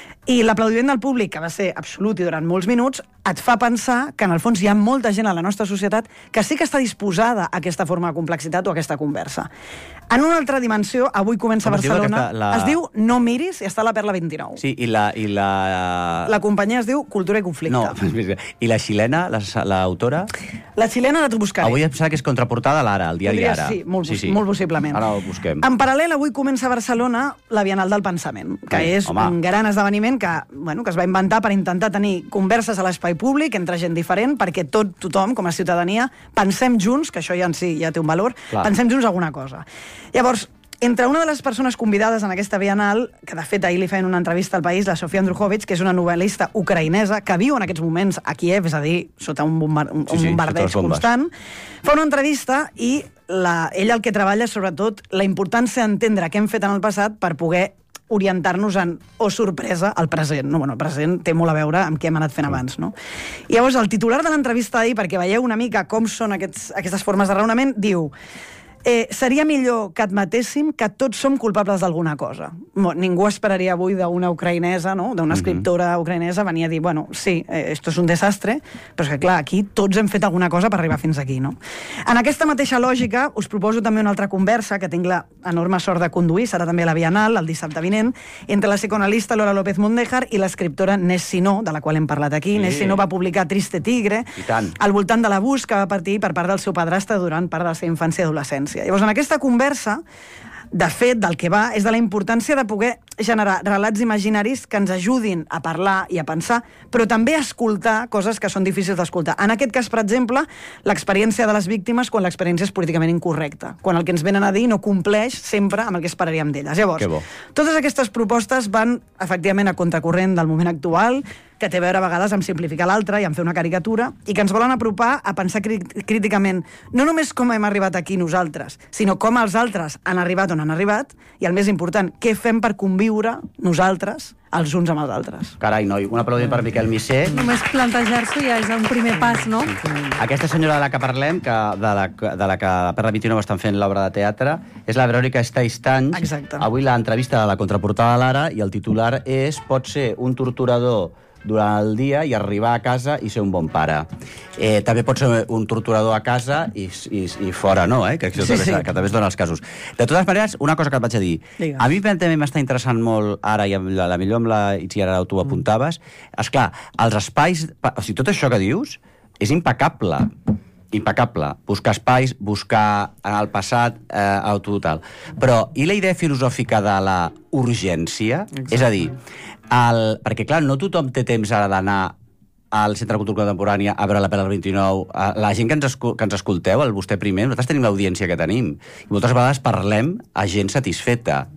i l'aplaudiment del públic, que va ser absolut i durant molts minuts, et fa pensar que en el fons hi ha molta gent a la nostra societat que sí que està disposada a aquesta forma de complexitat o a aquesta conversa. En una altra dimensió, avui comença a Barcelona, aquesta, la... es diu No miris i està a la Perla vint-i-nou. Sí, i la... I la... la companyia es diu Cultura i Conflicte. No, i la xilena, l'autora? La xilena la buscaré. Avui em sembla que és contraportada a l'Ara, al diari Podria, Ara. Sí, molt, sí, sí, molt possiblement. Ara ho busquem. En paral·lel, avui comença a Barcelona la Bienal del Pensament, que Ai, és home. un gran esdeveniment que, bueno, que es va inventar per intentar tenir converses a l'espai públic entre gent diferent, perquè tot tothom, com a ciutadania, pensem junts, que això ja en si ja té un valor, Clar. pensem junts alguna cosa. Llavors, entre una de les persones convidades en aquesta Bienal, que de fet ahir li feien una entrevista al País, la Sofia Andrujovic, que és una novel·lista ucraïnesa que viu en aquests moments a Kiev, és a dir, sota un, bombar un, sí, sí, un bombardeig constant, fa una entrevista i la, ella el que treballa és sobretot la importància d'entendre què hem fet en el passat per poder orientar-nos en, o oh, sorpresa, al present. No, bueno, el present té molt a veure amb què hem anat fent abans, no? I llavors, el titular de l'entrevista d'ahir, perquè veieu una mica com són aquests, aquestes formes de raonament, diu: Eh, seria millor que admetéssim que tots som culpables d'alguna cosa. Bon, ningú esperaria avui d'una ucraïnesa, no? d'una escriptora ucraïnesa, venir a dir, bueno, sí, eh, esto és un desastre, però és que, clar, aquí tots hem fet alguna cosa per arribar fins aquí, no? En aquesta mateixa lògica, us proposo també una altra conversa, que tinc l'enorme sort de conduir, serà també a la Bienal, el dissabte vinent, entre la psicoanalista Lola López Mondéjar i l'escriptora Nés Sinó, de la qual hem parlat aquí. Sí. Nés Sinó va publicar Triste Tigre, al voltant de l'abús que va patir per part del seu padrastre durant part de la seva infància i adolescència. Llavors, en aquesta conversa, de fet, del que va, és de la importància de poder generar relats imaginaris que ens ajudin a parlar i a pensar, però també a escoltar coses que són difícils d'escoltar. En aquest cas, per exemple, l'experiència de les víctimes quan l'experiència és políticament incorrecta, quan el que ens venen a dir no compleix sempre amb el que esperaríem d'elles. Llavors, totes aquestes propostes van, efectivament, a contracorrent del moment actual, que té a veure a vegades amb simplificar l'altre i amb fer una caricatura, i que ens volen apropar a pensar críticament no només com hem arribat aquí nosaltres, sinó com els altres han arribat on han arribat, i el més important, què fem per conviure nosaltres els uns amb els altres. Carai, noi, un aplaudiment per Miquel Missé. Només plantejar-s'ho ja és un primer pas, no? Aquesta senyora de la que parlem, que, de, la, de la que a Perla vint-i-nou estan fent l'obra de teatre, és la Verònica Estaistanys. Exacte. Avui l'entrevista a la contraportada de l'Ara, i el titular és: pot ser un torturador durant el dia i arribar a casa i ser un bon pare. Eh, també pot ser un torturador a casa i, i, i fora no, eh? que, sí, també, sí. que també es dona els casos. De totes maneres, una cosa que et vaig a dir. Digues. A mi també m'està interessant molt ara, i la, la millor amb la Itziar, ara tu apuntaves, esclar, els espais, o sigui, tot això que dius és impecable. Impecable. Buscar espais, buscar en el passat, eh, autototal. Però, i la idea filosòfica de la urgència? Exacte. És a dir, el, perquè, clar, no tothom té temps ara d'anar al Centre de Cultura Contemporània a veure la Perla vint-i-nou. La gent que ens, escu que ens escolteu, el vostè primer, nosaltres tenim l'audiència que tenim. I moltes vegades parlem a gent satisfeta.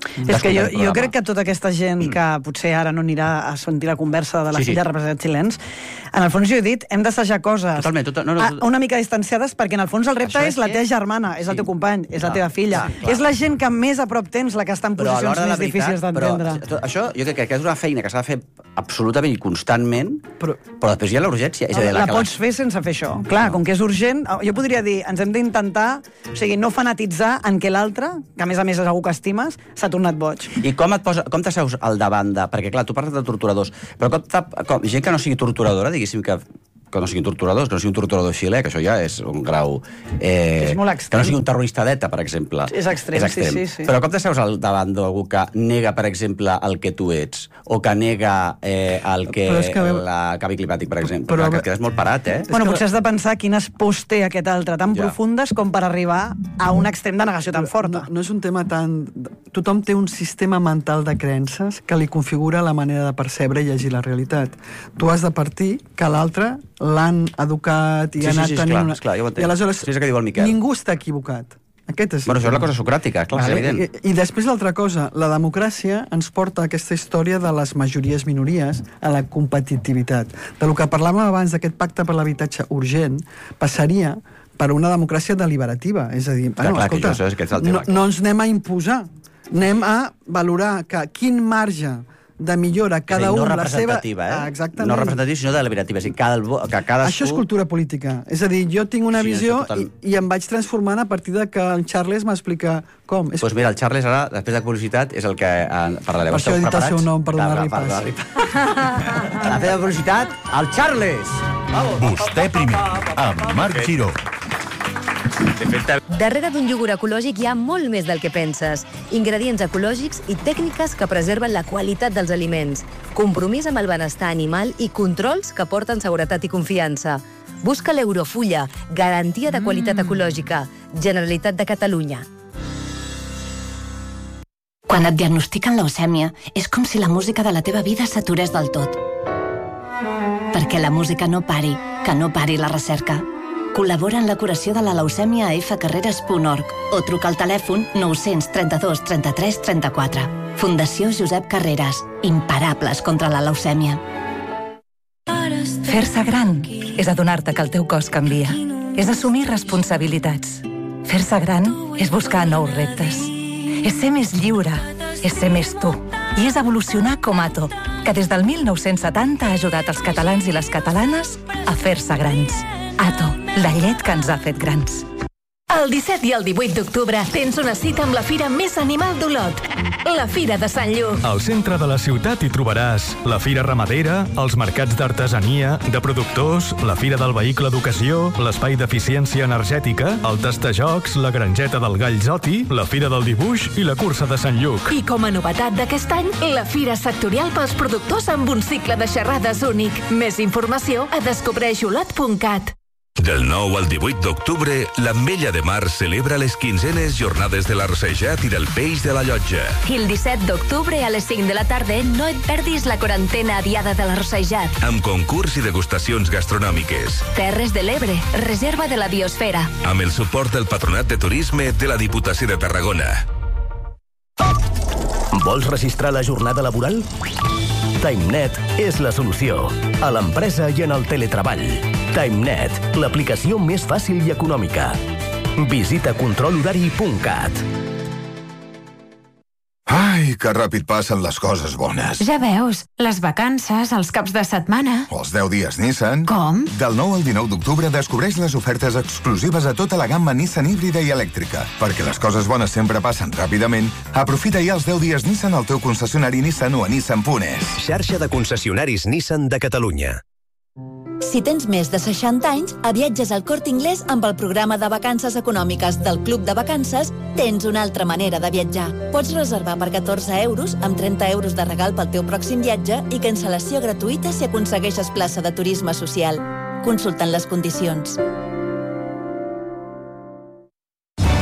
És que jo, jo crec que tota aquesta gent que potser ara no anirà a sentir la conversa de la Sí, sí. filla de representants xilens, en el fons jo he dit, hem d'assajar coses Totalment, tot, no, no, a- tot... una mica distanciades, perquè en el fons el repte Això és, és la que- teva germana, és el Sí. teu company, és la Clar, teva filla. clar, clar. És la gent que més a prop tens, la que està en Però a posicions l'hora de la més difícils veritat, d'entendre. però tot això jo crec que és una feina que s'ha de fer absolutament i constantment, Però- però després hi ha la urgència. És a dir, La que pots fer sense fer això. Clar, com que és urgent, jo podria dir, ens hem d'intentar, o sigui, no fanatitzar en què l'altre, que a més a més és algú que estimes, s'ha tornat boig. I com et posa, com t'asseus al davant de... Perquè, clar, tu parles de torturadors, però com, com gent que no sigui torturadora, diguéssim que que no siguin torturadors, que no sigui un torturador xilè, que això ja és un grau... Eh, És molt extrem. Que no sigui un terrorista d'ETA, per exemple. És extrem, sí, sí, sí. Però com t'asseus al davant d'algú que nega, per exemple, el que tu ets, o que nega eh, el que... Però és que- la canvi climàtic, per exemple. Però- Clar, que et quedes molt parat, eh? Bueno, que- potser has de pensar quines pors té aquest altre tan Ja. profundes com per arribar a un extrem de negació tan forta. No, no és un tema tan... Tothom té un sistema mental de creences que li configura la manera de percebre i llegir la realitat. Tu has de partir que l'altre l'han educat i Sí, ha sí, anat sí, tenint esclar, una... esclar, ja ho entenc. I aleshores Sí, és el que diu el Miquel. ningú està equivocat. Aquest és Bueno, això és la tema. cosa socràtica, clar, és evident. I, I després l'altra cosa, la democràcia ens porta a aquesta història de les majories-minories a la competitivitat. De lo que parlàvem abans d'aquest pacte per l'habitatge urgent, passaria per una democràcia deliberativa. És a dir, Clar, clar, que escolta, això és- que és el tema. no, no ens anem a imposar, anem a valorar que quin marge de millora cada És a dir, un no la seva... representativa, eh? Ah, exactament. No representativa, sinó deliberativa. És a dir, cada, que cadascú... Això és cultura política. És a dir, jo tinc una Sí, visió això total. i, i em vaig transformant a partir de que el Charles m'explica com. És Doncs mira, el Charles ara, després de publicitat, és el que eh, parlareu. Per això he dit el seu nom, per donar-li Per pas. donar-li pas. A la feta de publicitat, el Charles! Vamos. Vostè primer, amb Marc Giró. Darrere d'un iogurt ecològic hi ha molt més del que penses. Ingredients ecològics i tècniques que preserven la qualitat dels aliments. Compromís amb el benestar animal i controls que porten seguretat i confiança. Busca l'Eurofulla, garantia de qualitat ecològica. Generalitat de Catalunya. Quan et diagnostiquen leucèmia, és com si la música de la teva vida s'aturés del tot. Perquè la música no pari, que no pari la recerca. Col·labora en la curació de la leucèmia a efa carreres punt org o truca al telèfon nou trenta-dos trenta-tres trenta-quatre. Fundació Josep Carreras. Imparables contra la leucèmia. Fer-se gran és adonar-te que el teu cos canvia. És assumir responsabilitats. Fer-se gran és buscar nous reptes. És ser més lliure. És ser més tu. I és evolucionar com Ato, que des del mil nou-cents setanta ha ajudat els catalans i les catalanes a fer-se grans. Ato, la llet que ens ha fet grans. El disset i el divuit d'octubre tens una cita amb la fira més animal d'Olot, la Fira de Sant Lluc. Al centre de la ciutat hi trobaràs la fira ramadera, els mercats d'artesania, de productors, la fira del vehicle d'ocasió, l'espai d'eficiència energètica, el tastajocs, la granjeta del Gall Zoti, la fira del dibuix i la cursa de Sant Lluc. I com a novetat d'aquest any, la Fira Sectorial pels productors amb un cicle de xerrades únic. Més informació a descobreix olot punt cat. Del nou al divuit d'octubre, l'Ametlla de Mar celebra les quinzenes jornades de l'arrossejat i del peix de la llotja. I el disset d'octubre a les cinc de la tarda no et perdis la quarantena diada de l'arrossejat. Amb concurs i degustacions gastronòmiques. Terres de l'Ebre, reserva de la biosfera. Amb el suport del Patronat de Turisme de la Diputació de Tarragona. Vols registrar la jornada laboral? TimeNet és la solució. A l'empresa i en el teletreball. TimeNet, l'aplicació més fàcil i econòmica. Visita control horari punt cat. Ai, que ràpid passen les coses bones. Ja veus, les vacances, els caps de setmana... Els deu dies Nissan... Com? Del nou al dinou d'octubre descobreix les ofertes exclusives a tota la gamma Nissan híbrida i elèctrica. Perquè les coses bones sempre passen ràpidament, aprofita ja els deu dies Nissan al teu concessionari Nissan o a nissan punt es. Xarxa de concessionaris Nissan de Catalunya. Si tens més de seixanta anys, a Viatges al Corte Inglés amb el programa de vacances econòmiques del Club de Vacances tens una altra manera de viatjar. Pots reservar per catorze euros amb trenta euros de regal pel teu pròxim viatge i cancel·lació gratuïta si aconsegueixes plaça de turisme social. Consultant les condicions.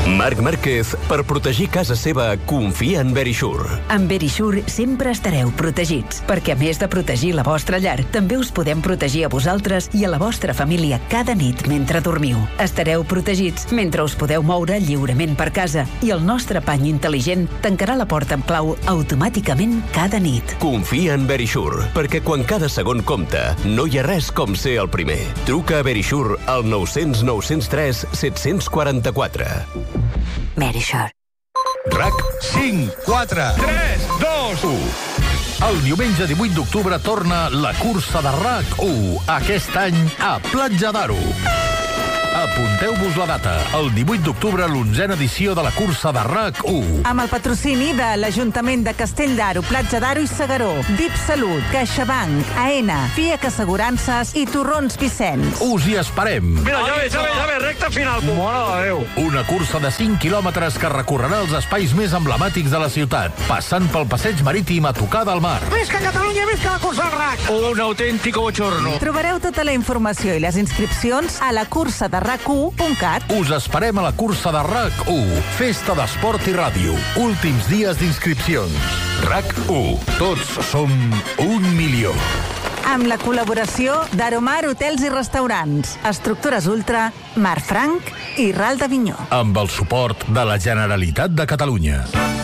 Marc Márquez, per protegir casa seva, confia en Verisure. Amb Verisure sempre estareu protegits, perquè a més de protegir la vostra llar, també us podem protegir a vosaltres i a la vostra família cada nit mentre dormiu. Estareu protegits mentre us podeu moure lliurement per casa i el nostre pany intel·ligent tancarà la porta amb clau automàticament cada nit. Confia en Verisure, perquè quan cada segon compta, no hi ha res com ser el primer. Truca a Verisure al nou cents nou cents tres set cents quaranta-quatre. Verisure. RAC cinc, quatre, tres, dos, u. El diumenge divuit d'octubre torna la cursa de RAC u, aquest any a Platja d'Aro. Apunteu-vos la data, el divuit d'octubre, l'onzena edició de la cursa de RAC u. Amb el patrocini de l'Ajuntament de Castell d'Aro, Platja d'Aro i Segaró, D I P Salut, CaixaBank, AENA, FIAC Assegurances i Torrons Vicenç. Us hi esperem. Mira, ja ve, ja ve, ja ve, recta final. Mare de Déu. Una cursa de cinc quilòmetres que recorrerà els espais més emblemàtics de la ciutat, passant pel passeig marítim a tocar del mar. Visca Catalunya, visca la cursa del RAC. Un autèntico bochorno. Trobareu tota la informació i les inscripcions a la cursa de rac u punt cat. Us esperem a la cursa de RAC u, Festa d'Esport i Ràdio. Últims dies d'inscripcions. RAC u, tots som un milió. Amb la col·laboració d'Aromar Hotels i Restaurants, Estructures Ultra, Mar Franc i Ral d'Avinyó. Amb el suport de la Generalitat de Catalunya.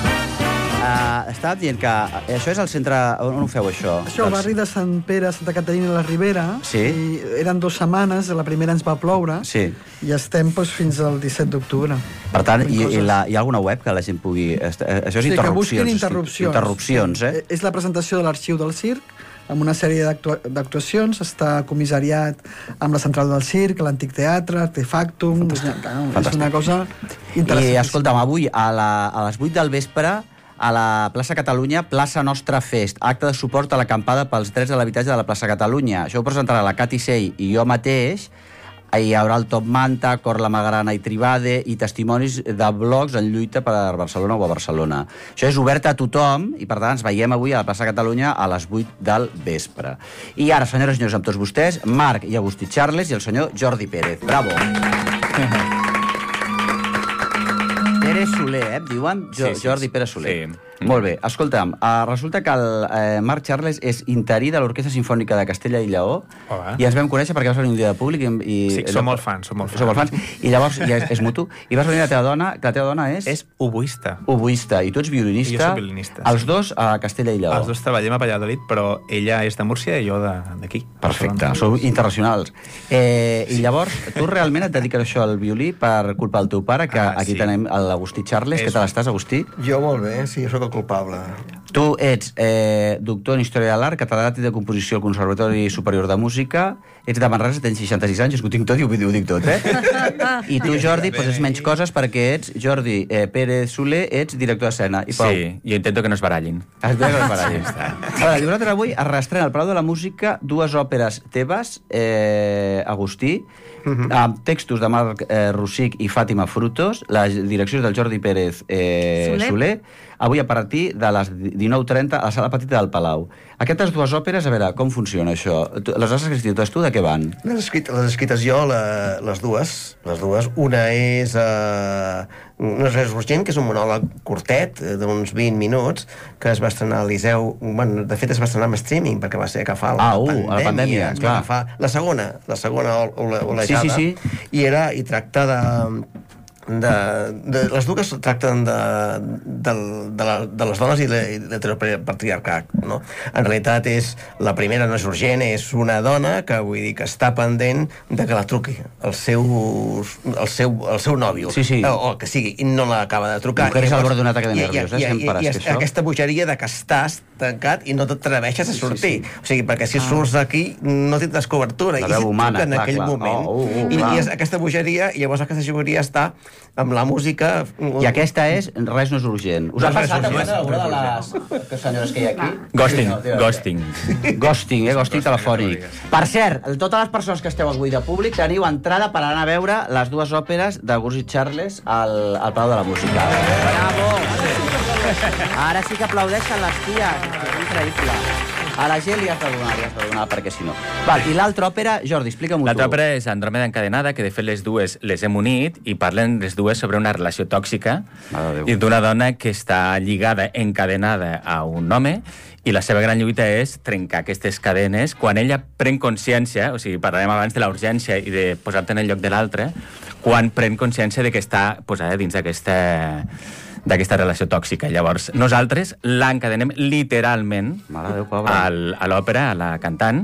Uh, estava dient que això és el centre... On ho feu, això? Això, al barri de Sant Pere, Santa Caterina de la Ribera. Sí. I eren dues setmanes, la primera ens va ploure. Sí. I estem doncs, fins al disset d'octubre. Per tant, i, i la, hi ha alguna web que la gent pugui... Això és sí, interrupcions. Que busquin interrupcions. Interrupcions, eh? És la presentació de l'arxiu del circ, amb una sèrie d'actuacions. Està comissariat amb la central del circ, l'antic teatre, Artefactum... Fantàstic. És una cosa interessant. I, escolta'm, avui a, la, a les vuit del vespre, a la plaça Catalunya, plaça Nostra Fest, acte de suport a l'acampada pels drets de l'habitatge de la plaça Catalunya. Això ho presentarà la Cati Sey i jo mateix. Hi haurà el Top Manta, Cor la Magrana i Tribade i testimonis de blogs en lluita per a Barcelona o a Barcelona. Això és obert a tothom i, per tant, ens veiem avui a la plaça Catalunya a les vuit del vespre. I ara, senyores i senyors, amb tots vostès, Marc i Agustí Charles i el senyor Jordi Pérez. Bravo! Pérez Soler, eh? Diuen jo, sí, sí, Jordi Pérez Soler. Sí. Molt bé. Escolta'm, uh, resulta que el uh, Marc Charles és interí de l'Orquestra Sinfònica de Castella i Lleó. Hola. I ens vam conèixer perquè vas venir un dia de públic i... i sí, som molt fans, som molt fans. Som molt fans. I llavors ja és, és mutu. I vas venir la teva dona, que la teva dona és... És oboista. Oboista. I tu ets violinista. I jo soc violinista. Els sí. dos a Castella i Lleó. Els dos treballem a Valladolid, però ella és de Múrcia i jo d'aquí. Perfecte. Sou internacionals. Eh, sí. I llavors, tu realment et dediques això al violí per culpa del teu pare, que ah, aquí sí. tenim l'Agustí Charles. És... Què tal estàs, Agustí? Jo molt bé, sí, jo sóc el culpable. Tu ets eh, doctor en Història de l'Art, catedràtic de composició al Conservatori Superior de Música, ets de Manresa, tens seixanta-sis anys, és que ho tinc tot i ho, ho dic tot, eh? I tu, Jordi, poses menys coses perquè ets, Jordi eh, Pérez Soler, ets director d'escena. Sí, jo intento que no es barallin. Es veu que no es barallin. A veure, nosaltres avui es reestrena al Palau de la Música dues òperes teves, eh, Agustí, Uh-huh. amb textos de Marc eh, Rosic i Fàtima Frutos, les direccions del Jordi Pérez eh, Soler. Soler, avui a partir de les dinou trenta a la Sala Petita del Palau. Aquestes dues òperes, a veure, com funciona això? Les has escrit tu, de què van? Les, escrit, les escrites jo, la, les dues. Les dues. Una és uh, No és res urgent, que és un monòleg curtet, d'uns vint minuts, que es va estrenar al Liceu. Bueno, de fet, es va estrenar amb streaming, perquè va ser agafar la ah, uh, pandèmia. la pandèmia, clar. Agafar la segona, la segona olejada. Sí, sí, sí. I era, i tracta de... De, de, les dues tracten de, de, de, la, de les dones i de l'heteropatriarcat, no? En realitat és, la primera no és urgent, és una dona que, vull dir, que està pendent de que la truqui el seu, el seu, el seu nòvio, sí, sí. O, o que sigui, i no l'acaba de trucar. Mujeres al bord d'un ataque de nervios, eh? I, i, i, i, i aquesta bogeria de que estàs tancat i no t'atreveixes a sortir. Sí, sí, sí. O sigui, perquè si surts d'aquí no tindràs cobertura. La veu humana, en clar, aquell clar. moment. Oh, uh, uh, I, I és aquesta bogeria, i llavors aquesta bogeria està amb la música... I aquesta és Res no és urgent. Us ha passat alguna de les senyores que hi ha aquí? Ghosting, ghosting. Ghosting, eh? Ghosting telefònic. Per cert, totes les persones que esteu avui de públic teniu entrada per anar a veure les dues òperes d'Agustí Charles al, al Palau de la Música. Bravo! Ara sí que aplaudeixen les ties. Increïble. A la gent li has de donar, li has de donar, perquè si no. Val, i l'altra òpera, Jordi, explica-m'ho tu. L'altra òpera és Andròmeda encadenada, que de fet les dues les hem unit i parlen les dues sobre una relació tòxica i d'una dona que està lligada, encadenada a un home, i la seva gran lluita és trencar aquestes cadenes. Quan ella pren consciència, o sigui, parlarem abans de la urgència i de posar-te en el lloc de l'altre, quan pren consciència de que està posada dins d'aquesta d'aquesta relació tòxica. Llavors, nosaltres l'encadenem literalment al, a l'òpera, a la cantant,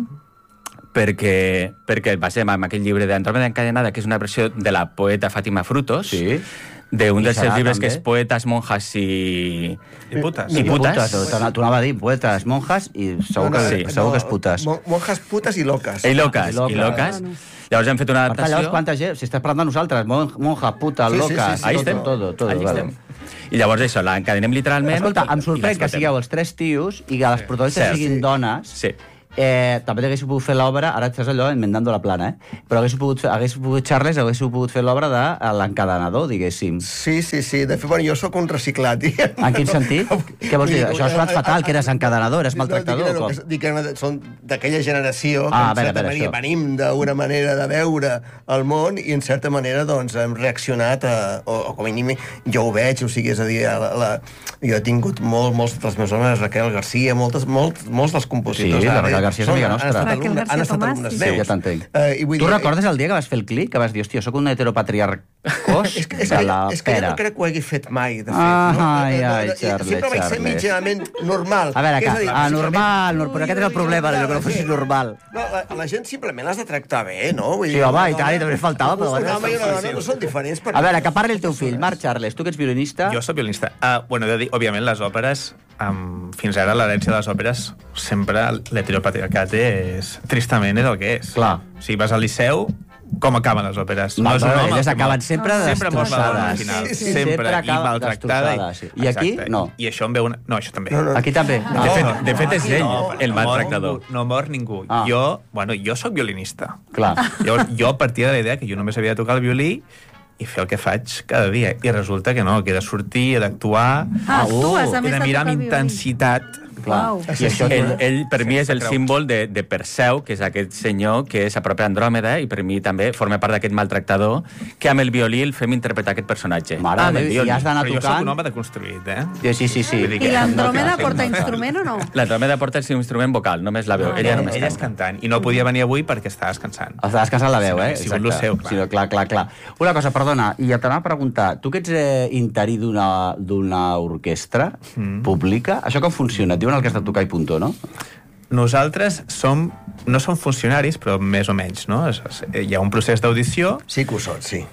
perquè, perquè basem en aquell llibre d'Andròmeda encadenada, que és una versió de la poeta Fàtima Frutos, sí. d'un dels seus llibres també, que és Poetes, monjas i... I putes. I putes. T'ho anava a dir, poetes, monjas i segur que, sí. segur que és putes. Monjas, putes i loques. I loques, i loques. Llavors hem fet una adaptació... Per tant, llavors, quanta gent? Si estàs parlant de nosaltres, monja, puta, sí, loques... Sí, sí, sí, ahí tot, estem, todo, todo, allí vale. estem. I llavors això, l'encadenem literalment... Escolta, em sorprèn que sigueu els tres tios i que les protagonistes siguin dones. Sí. Eh, també haguéssiu pogut fer l'obra, ara estàs allò enmendando la plana, eh? Però haguéssiu pogut, haguéssiu pogut Charles, haguéssiu pogut fer l'obra de l'encadenador, diguéssim. Sí, sí, sí. De fet, bueno, jo sóc un reciclat. En quin sentit? Què vols dir? Això ha sonat fatal, que eres encadenador, eres maltractador. No, dic, dic que són d'aquella generació que ah, en certa manera venim d'una manera de veure el món i en certa manera doncs hem reaccionat a, o, o com a mínim jo ho veig, o sigui, és a dir, la, la, jo he tingut molt, molts dels meus homes, Raquel Garcia, moltes, molts, molts dels compositors. Sí, la Raquel Garcia és amiga nostra. Han estat, han estat alumnes meus. Sí, ja t'entenc. Uh, tu recordes el dia que vas fer el clic? Que vas dir, hòstia, sóc un heteropatriarcós és que, és de que, la és que jo no crec que ho hagi fet mai, de fet. Ah, no? Ai, ai, Charles, Sempre vaig ser mitjanament normal. A veure, que, ah, normal, normal, però aquest és el problema, allò que no fossis normal. No, la, la gent simplement l'has de tractar bé, no? Vull sí, home, i tant, i també faltava, però... Un home i una dona no són diferents. A veure, que parli el teu fill, Marc Charles, tu que ets violinista... Jo soc violinista. Bueno, he de dir, òbviament, les òperes... Um, fins ara l'herència de les òperes sempre l'heteropatriarcat és tristament és el que és. Clar. Si vas al Liceu, com acaben les òperes? No, no, no, elles acaben sempre destrossades. Sempre, sí, sí, sempre, sempre i maltractada. I, sí. I aquí, no. I això em veu una... No, això també. No, no. Aquí també. No. De, fet, de fet, és ell, no, el maltractador. No mor ningú. Ah. Jo, bueno, jo sóc violinista. Clar. Llavors, jo partia de la idea que jo només havia de tocar el violí i fer el que faig cada dia. I resulta que no, que he de sortir, he d'actuar, ah, uh, he de mirar amb intensitat. Wow. I això, ell, ell, per mi, és el símbol de, de Perseu, que és aquest senyor que s'apropa a Andròmeda, i per mi també forma part d'aquest maltractador, que amb el violí el fem interpretar aquest personatge. Mare, ah, i has d'anar tocant... Però jo soc un home deconstruït, eh? Sí, sí, sí. I l'Andròmeda porta instrument o no? L'Andròmeda porta el seu instrument vocal, només la veu. Ah, ella només ella és cantant, i no podia venir avui perquè estava descansant. Estava descansant la veu, eh? Si vol seu, clar. Sí, clar, clar, clar. Una cosa, perdona, i ja t'anava a preguntar, tu que ets eh, interí d'una orquestra mm. pública, això com funciona? Et diuen el que has de tocar i puntó, no? Nosaltres som, no som funcionaris, però més o menys, no? Hi ha un procés d'audició... Sí que ho són, sí.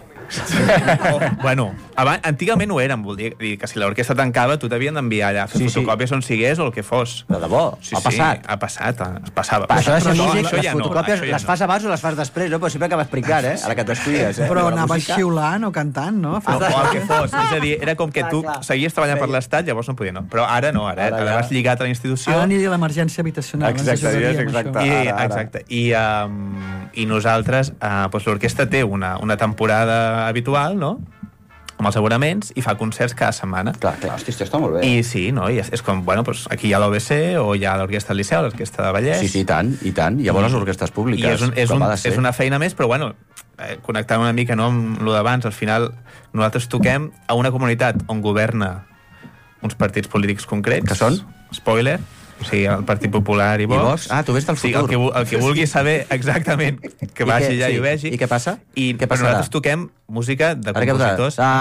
oh, bueno, abans, antigament ho eren, vol dir, dir que si l'orquestra tancava tu t'havien d'enviar allà a fer sí, fotocòpies sí. on sigués o el que fos. De debò? Sí, ha passat? Sí, ha passat, ha, passava. Per això de ser músic, no, les ja fotocòpies no, les fas abans o les fas després, no? Però sempre acabes explicar, eh? A la que t'estudies, eh? Però anaves xiulant o cantant, no? Ah, o el que fos. És a dir, era com que tu seguies treballant per l'Estat, llavors no podia, no. Però ara no, ara, ara, ara vas lligat a la institució. Ara aniria a l'emergència habitacional. Exacte, exacte. I, exacte. I, um, i nosaltres, uh, doncs l'orquestra té una, una temporada habitual, no? amb els abonaments i fa concerts cada setmana. Clar, clar, hosti, això està molt bé. I sí, no? I és, és com, bueno, doncs aquí hi ha l'O B C o hi ha l'Orquestra del Liceu, l'Orquestra de Vallès... Sí, sí, i tant, i tant. Hi ha bones orquestres públiques. I és, un, és, un, és una feina més, però, bueno, eh, connectant una mica no, amb el d'abans, al final nosaltres toquem a una comunitat on governa uns partits polítics concrets. Que són? Spoiler. O sigui, el Partit Popular i Vox. I Vox? Ah, tu vés del futur. Sí, el que, el que vulgui saber exactament, que vagi allà i ho vegi. I què passa? I què però nosaltres toquem música de compositors. No,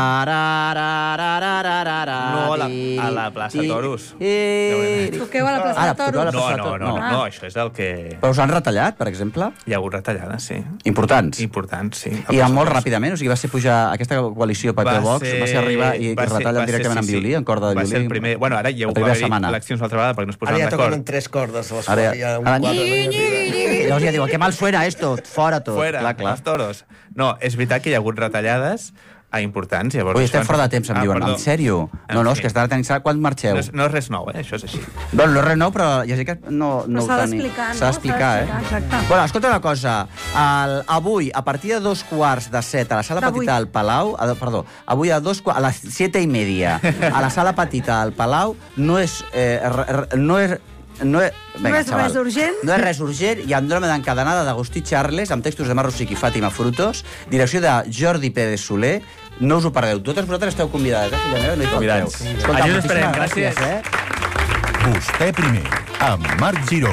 a la, a la plaça Toros. Toqueu a la plaça Toros? No, no, no, no, això és el que... Però us han retallat, per exemple? Hi ha hagut retallades, sí. Importants? Importants, sí. I molt ràpidament? O sigui, va ser pujar aquesta coalició P P Vox, va ser arribar i retallen directament en violí, en corda de violí? Va ser el primer... Bueno, ara ja ho va haver eleccions l'altra vegada perquè no es posaven d'acord. Ara ja toquen tres cordes a les quals hi ha un quadre. Llavors ja diu, que mal suena esto, fora tot. Fora, els toros. No, és veritat que hi ha hagut retallades a importants. Llavors, Ui, estem fora de temps, em ah, diuen. Perdó. En sèrio? No, no, és que està tenint... Quan marxeu? No és, no és res nou, eh? Això és així. Bueno, no és res nou, però ja sé que no, no s'ha d'explicar, no? S'ha d'explicar, eh? Exacte. Bueno, escolta una cosa. El, avui, a partir de dos quarts de set, a la sala petita del Palau... A, perdó, avui a, dos, a les siete i media, a la sala petita del Palau, no és... Eh, no és No és, Vinga, no és xaval. res urgent? No és res urgent i Andròmeda encadenada d'Agustí Charles amb textos de Mar Rosic i Fàtima Frutos, direcció de Jordi Pérez Soler. No us ho perdeu. Totes vosaltres esteu convidades, eh, filla meva? No hi convidats. Allí us esperem, gràcies. Eh? Vostè primer, amb Marc Giró.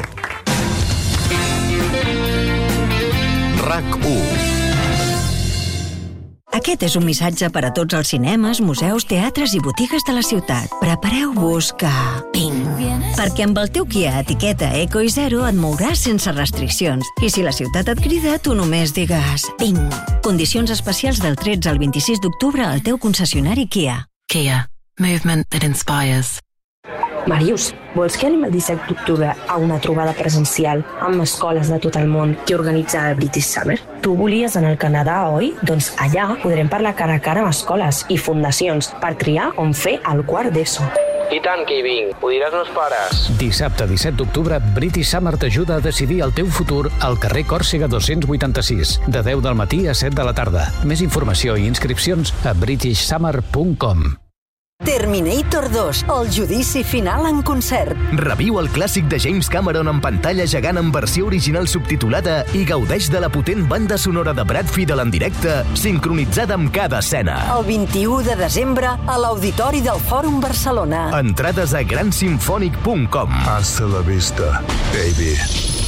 RAC u. Aquest és un missatge per a tots els cinemes, museus, teatres i botigues de la ciutat. Prepareu-vos que... Ping! Perquè amb el teu Kia etiqueta Eco i Zero et mouràs sense restriccions. I si la ciutat et crida, tu només digues... Ping! Condicions especials del tretze al vint-i-sis d'octubre al teu concessionari Kia. Kia. Movement that inspires. Màrius, vols que anem el disset d'octubre a una trobada presencial amb escoles de tot el món que organitza el British Summer? Tu volies anar al Canadà, oi? Doncs allà podrem parlar cara a cara amb escoles i fundacions per triar on fer el quart d'ESO. I tant que hi vinc, ho diràs meus pares. Dissabte disset d'octubre, British Summer t'ajuda a decidir el teu futur al carrer Còrsega dos-cents vuitanta-sis, de deu del matí a set de la tarda. Més informació i inscripcions a british summer punt com. Terminator dos, el judici final en concert. Reviu el clàssic de James Cameron en pantalla gegant en versió original subtitulada i gaudeix de la potent banda sonora de Brad Fiedel en directe, sincronitzada amb cada escena. El vint-i-u de desembre a l'Auditori del Fòrum Barcelona. Entrades a gran simfònic punt com. Hasta la vista, baby.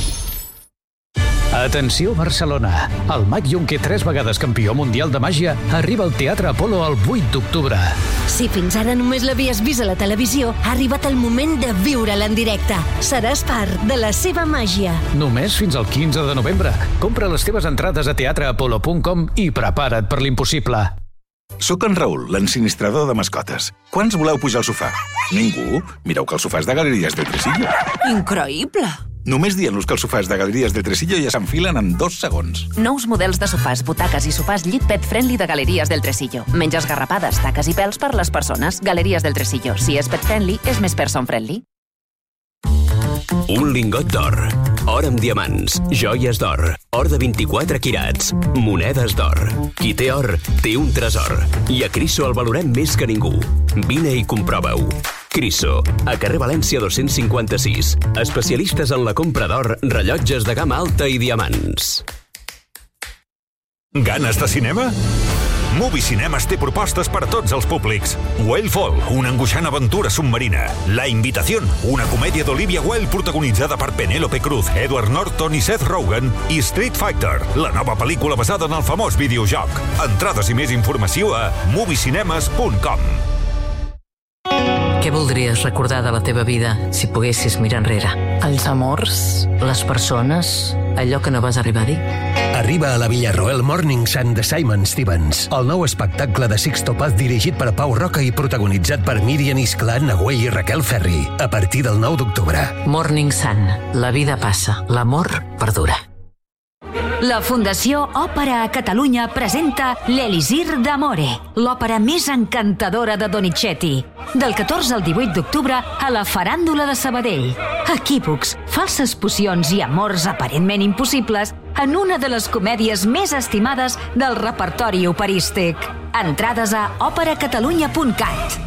Atenció Barcelona! El mag Junquer, tres vegades campió mundial de màgia, arriba al Teatre Apolo el vuit d'octubre. Si fins ara només l'havies vist a la televisió, ha arribat el moment de viure-la en directe. Seràs part de la seva màgia. Només fins al quinze de novembre. Compra les teves entrades a teatre apolo punt com i prepara't per l'impossible. Soc en Raül, l'ensinistrador de mascotes. Quants voleu pujar al sofà? Ningú? Mireu que el sofà és de Galeries del Tresillo. Increïble! Només dient-los que els sofàs de Galeries del Tresillo ja s'enfilen en dos segons. Nous models de sofàs, butaques i sofàs llit pet friendly de Galeries del Tresillo. Menys esgarrapades, taques i pèls per les persones. Galeries del Tresillo. Si és pet friendly, és més person friendly. Un lingot d'or, or amb diamants, joies d'or, or de vint-i-quatre quirats, monedes d'or. Qui té or, té un tresor. I a Criso el valorem més que ningú. Vine i comprova-ho. Criso, a carrer València dos-cents cinquanta-sis. Especialistes en la compra d'or, rellotges de gamma alta i diamants. Ganes de cinema? Movie Cinemes té propostes per a tots els públics. Whalefall, una angoixant aventura submarina. La Invitación, una comèdia d'Olivia Wilde protagonitzada per Penélope Cruz, Edward Norton i Seth Rogen, i Street Fighter, la nova pel·lícula basada en el famós videojoc. Entrades i més informació a movie cinemes punt com. Què voldries recordar de la teva vida si poguessis mirar enrere? Els amors, les persones, allò que no vas arribar a dir? Arriba a la Villarroel Morning Sun de Simon Stevens, el nou espectacle de Sixto Paz dirigit per Pau Roca i protagonitzat per Míriam Isclà, Nagüey i Raquel Ferri, a partir del nou d'octubre. Morning Sun. La vida passa, l'amor perdura. La Fundació Òpera a Catalunya presenta l'Elisir d'Amore, l'òpera més encantadora de Donizetti. Del catorze al divuit d'octubre a la Faràndula de Sabadell. Equívocs, falses pocions i amors aparentment impossibles en una de les comèdies més estimades del repertori operístic. Entrades a òpera catalunya punt cat.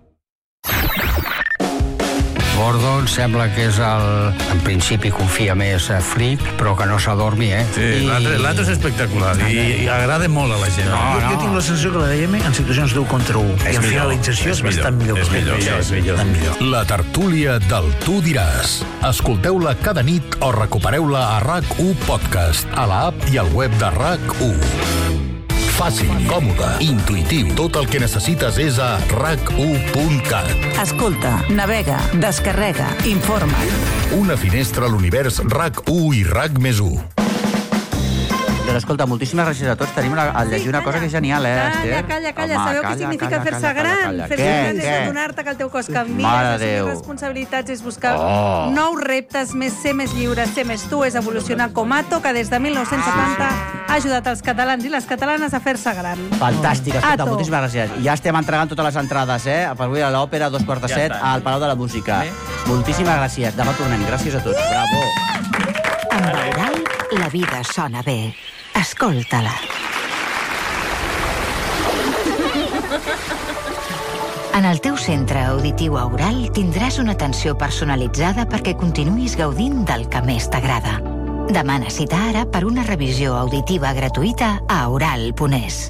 Gordon sembla que és el... En principi confia més a Frick, però que no s'adormi, eh? Sí, I... l'altre és espectacular i, i agrada molt a la gent. No, jo, no. jo tinc la sensació que la D M en situacions deu contra u i en finalització és, és bastant millor. És millor, millor, és millor, és millor. La tertúlia del Tu diràs. Escolteu-la cada nit o recupereu-la a RAC u Podcast, a l'app i al web de RAC u. Fàcil, còmode, intuïtiu. Tot el que necessites és a rac u punt cat. Escolta, navega, descarrega, informa. Una finestra a l'univers RAC u i RAC més u. Doncs escolta, moltíssimes gràcies a tots. Tenim una, a llegir una cosa que és genial, eh, Esther? Calla, calla, calla. Home, Sabeu calla, què significa calla, fer-se calla, gran? calla, Fer-se què, gran és què? adonar-te que el teu cos canvia, Mare és assumir Déu. responsabilitats, és buscar Oh. nous reptes, més ser més lliure, ser més tu, és evolucionar com Ato, que des de mil nou-cents setanta ha ajudat els catalans i les catalanes a fer-se gran. Fantàstic, escolta, Ato. moltíssimes gràcies. Ja estem entregant totes les entrades, eh? Per avui a l'òpera, dos quarts de Ja set, està. al Palau de la Música. Moltíssimes gràcies. Demà tornem. Gràcies a tots. Bravo. Amb Eudal, la vida sona bé. Escolta-la. En el teu centre auditiu Aural tindràs una atenció personalitzada perquè continuïs gaudint del que més t'agrada. Demana cita ara per una revisió auditiva gratuïta a aural punt es.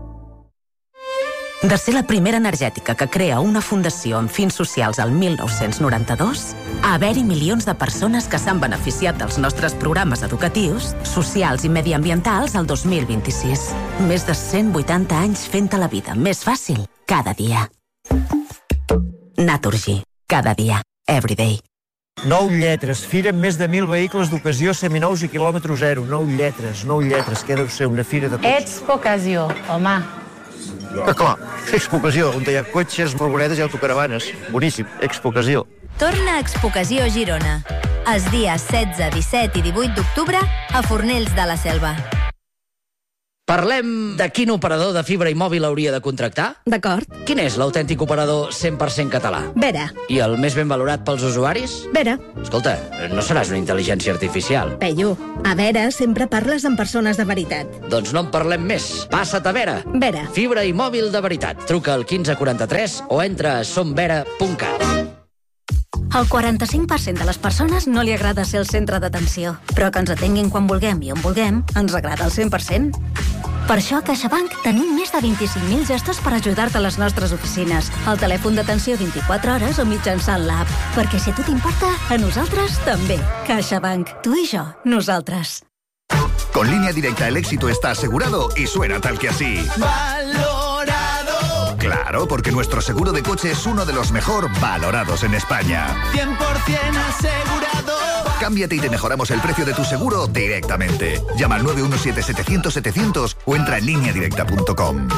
De ser la primera energètica que crea una fundació amb fins socials al mil nou-cents noranta-dos, a haver-hi milions de persones que s'han beneficiat dels nostres programes educatius, socials i mediambientals al dos mil vint-i-sis. Més de cent vuitanta anys fent-te la vida més fàcil cada dia. Naturgy. Cada dia. Everyday. Nou lletres. Fira amb més de mil vehicles d'ocasió seminous i quilòmetre zero. Nou lletres, nou lletres. Què deu ser una fira de cotxes? Expo Ocasió, home. Que clar, Expo Ocasió, on hi ha cotxes, furgonetes i autocaravanes. Boníssim, Expo Ocasió. Torna a Expo Ocasió Girona. Els dies setze, disset i divuit d'octubre a Fornells de la Selva. Parlem de quin operador de fibra i mòbil hauria de contractar? D'acord. Quin és l'autèntic operador cent per cent català? Vera. I el més ben valorat pels usuaris? Vera. Escolta, no seràs una intel·ligència artificial. Peyu, a Vera sempre parles amb persones de veritat. Doncs no en parlem més. Passa't a Vera. Vera. Fibra i mòbil de veritat. Truca al quinze quaranta-tres o entra a somvera punt cat. Al quaranta-cinc per cent de les persones no li agrada ser el centre d'atenció, però que ens atenguin quan vulguem i on vulguem ens agrada al cent per cent. Per això a CaixaBank tenim més de vint-i-cinc mil gestos per ajudar-te a les nostres oficines, al telèfon d'atenció vint-i-quatre hores o mitjançant l'app. Perquè si a tu t'importa, a nosaltres també. CaixaBank. Tu i jo. Nosaltres. Con Línea Directa el éxito está asegurado y suena tal que así. ¡Valorado! Claro, porque nuestro seguro de coche es uno de los mejor valorados en España. cien por ciento asegurado. Cámbiate y te mejoramos el precio de tu seguro directamente. Llama al nueve uno siete setecientos setecientos o entra en línea directa punto com.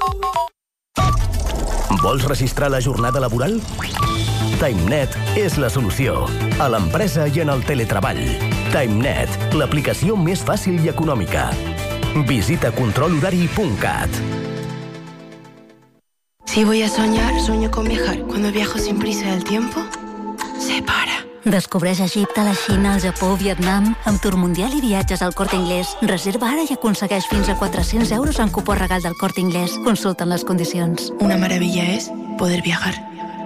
Vols registrar la jornada laboral? TimeNet és la solució. A l'empresa i en el teletreball. TimeNet, l'aplicació més fàcil i econòmica. Visita control horari punt cat. Si voy a soñar, sueño con viajar. Cuando viajo sin prisa del tiempo, se para. Descobreix Egipte, la Xina, el Japó, Vietnam, amb Tour Mundial i viatges al Corte Inglés. Reserva ara i aconsegueix fins a quatre-cents euros en cupó regal del Corte Inglés. Consulta les condicions. Una maravilla es poder viajar.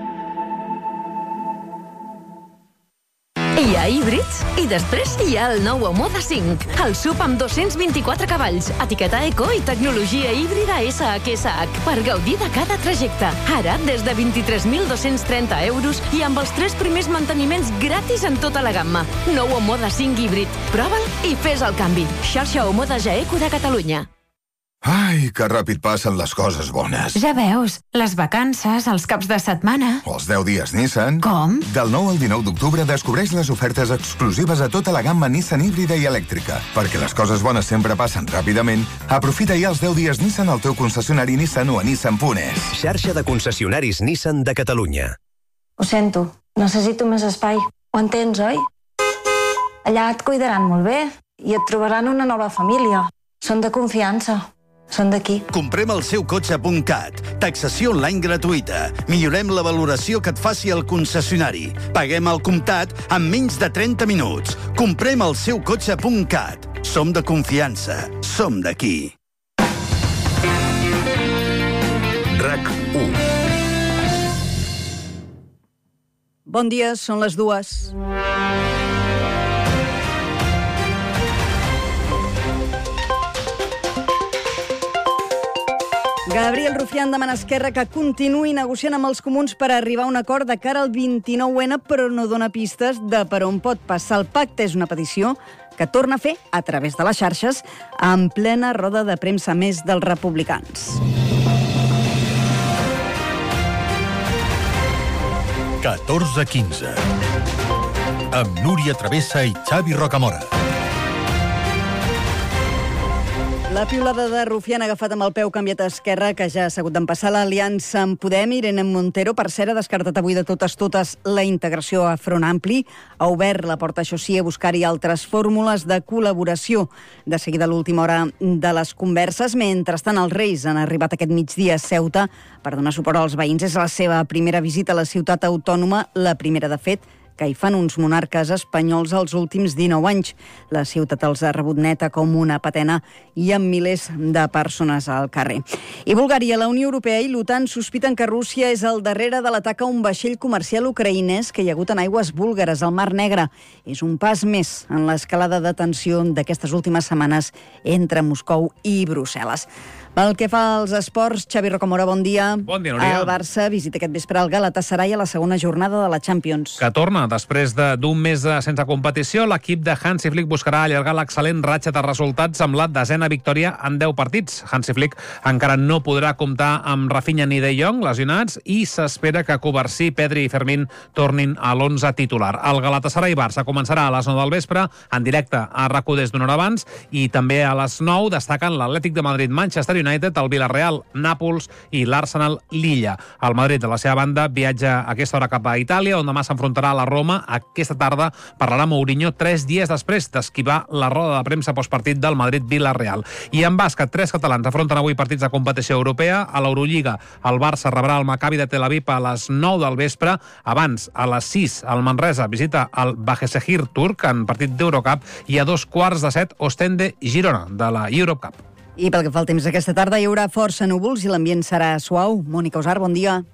Hi ha híbrids i després hi ha el nou Omoda cinc. El sub amb dos-cents vint-i-quatre cavalls, etiqueta eco i tecnologia híbrida S H S H per gaudir de cada trajecte. Ara des de vint-i-tres mil dos-cents trenta euros i amb els tres primers manteniments gratis en tota la gamma. Nou Omoda cinc híbrid. Prova'l i fes el canvi. Xarxa Omoda Jaeco de Catalunya. Ai, que ràpid passen les coses bones. Ja veus, les vacances, els caps de setmana... Els deu dies Nissan... Com? Del nou al dinou d'octubre descobreix les ofertes exclusives a tota la gamma Nissan híbrida i elèctrica. Perquè les coses bones sempre passen ràpidament, aprofita ja els deu dies Nissan al teu concessionari Nissan o a nissan punt es. Xarxa de concessionaris Nissan de Catalunya. Ho sento, necessito més espai. Ho entens, oi? Allà et cuidaran molt bé i et trobaran una nova família. Són de confiança. Són d'aquí. Comprem el seu cotxe punt cat. Taxació online gratuïta. Millorem la valoració que et faci el concessionari. Paguem al comptat en menys de trenta minuts. Comprem el seu cotxe punt cat. Som de confiança. Som d'aquí. RAC u. Bon dia, són les dues. Gabriel Rufián demana a Esquerra que continuï negociant amb els comuns per arribar a un acord de cara al vint-i-nou ene, però no dona pistes de per on pot passar el pacte. És una petició que torna a fer a través de les xarxes en plena roda de premsa més dels republicans. catorze quinze amb Núria Travessa i Xavi Rocamora. La piulada de Rufián ha agafat amb el peu canviat a Esquerra, que ja ha hagut d'empassar l'aliança amb Podem. Irene Montero, per cert, ha descartat avui de totes totes la integració a Front Ampli. Ha obert la porta, això sí, a buscar-hi altres fórmules de col·laboració. De seguida, a l'última hora de les converses. Mentrestant, els Reis han arribat aquest migdia a Ceuta per donar suport als veïns. És la seva primera visita a la ciutat autònoma, la primera, de fet, que hi fan uns monarques espanyols els últims dinou anys. La ciutat els ha rebut neta com una patena i amb milers de persones al carrer. I Bulgària, la Unió Europea i l'OTAN sospiten que Rússia és al darrere de l'atac a un vaixell comercial ucraïnès que hi ha hagut en aigües búlgares al Mar Negre. És un pas més en l'escalada de tensió d'aquestes últimes setmanes entre Moscou i Brussel·les. Pel que fa als esports, Xavi Rocamora, bon dia. Bon dia, Núria. El Barça visita aquest vespre el Galatasaray a la segona jornada de la Champions. Que torna després d'un mes sense competició. L'equip de Hansi Flick buscarà allargar l'excel·lent ratxa de resultats amb la desena victòria en deu partits. Hansi Flick encara no podrà comptar amb Rafinha ni De Jong lesionats i s'espera que Covarsí, Pedri i Fermín tornin a l'onze titular. El Galatasaray-Barça començarà a les nou del vespre en directe a RAC u des d'una hora abans i també a les nou destaquen l'Atlètic de Madrid, Manchester United, el Villarreal, Nàpols i l'Arsenal, Lilla. El Madrid, de la seva banda, viatja a aquesta hora cap a Itàlia, on demà s'enfrontarà a la Roma. Aquesta tarda parlarà Mourinho tres dies després d'esquivar la roda de premsa postpartit del Madrid-Villarreal. I en bàsquet, tres catalans afronten avui partits de competició europea. A l'Eurolliga, el Barça rebrà el Maccabi de Tel Aviv a les nou del vespre. Abans, a les sis, el Manresa visita el Bahesehir turc en partit d'Eurocup i a dos quarts de set, Ostende Girona, de la Eurocup. I pel que fa al temps aquesta tarda hi haurà força núvols i l'ambient serà suau. Mònica Usar, bon dia.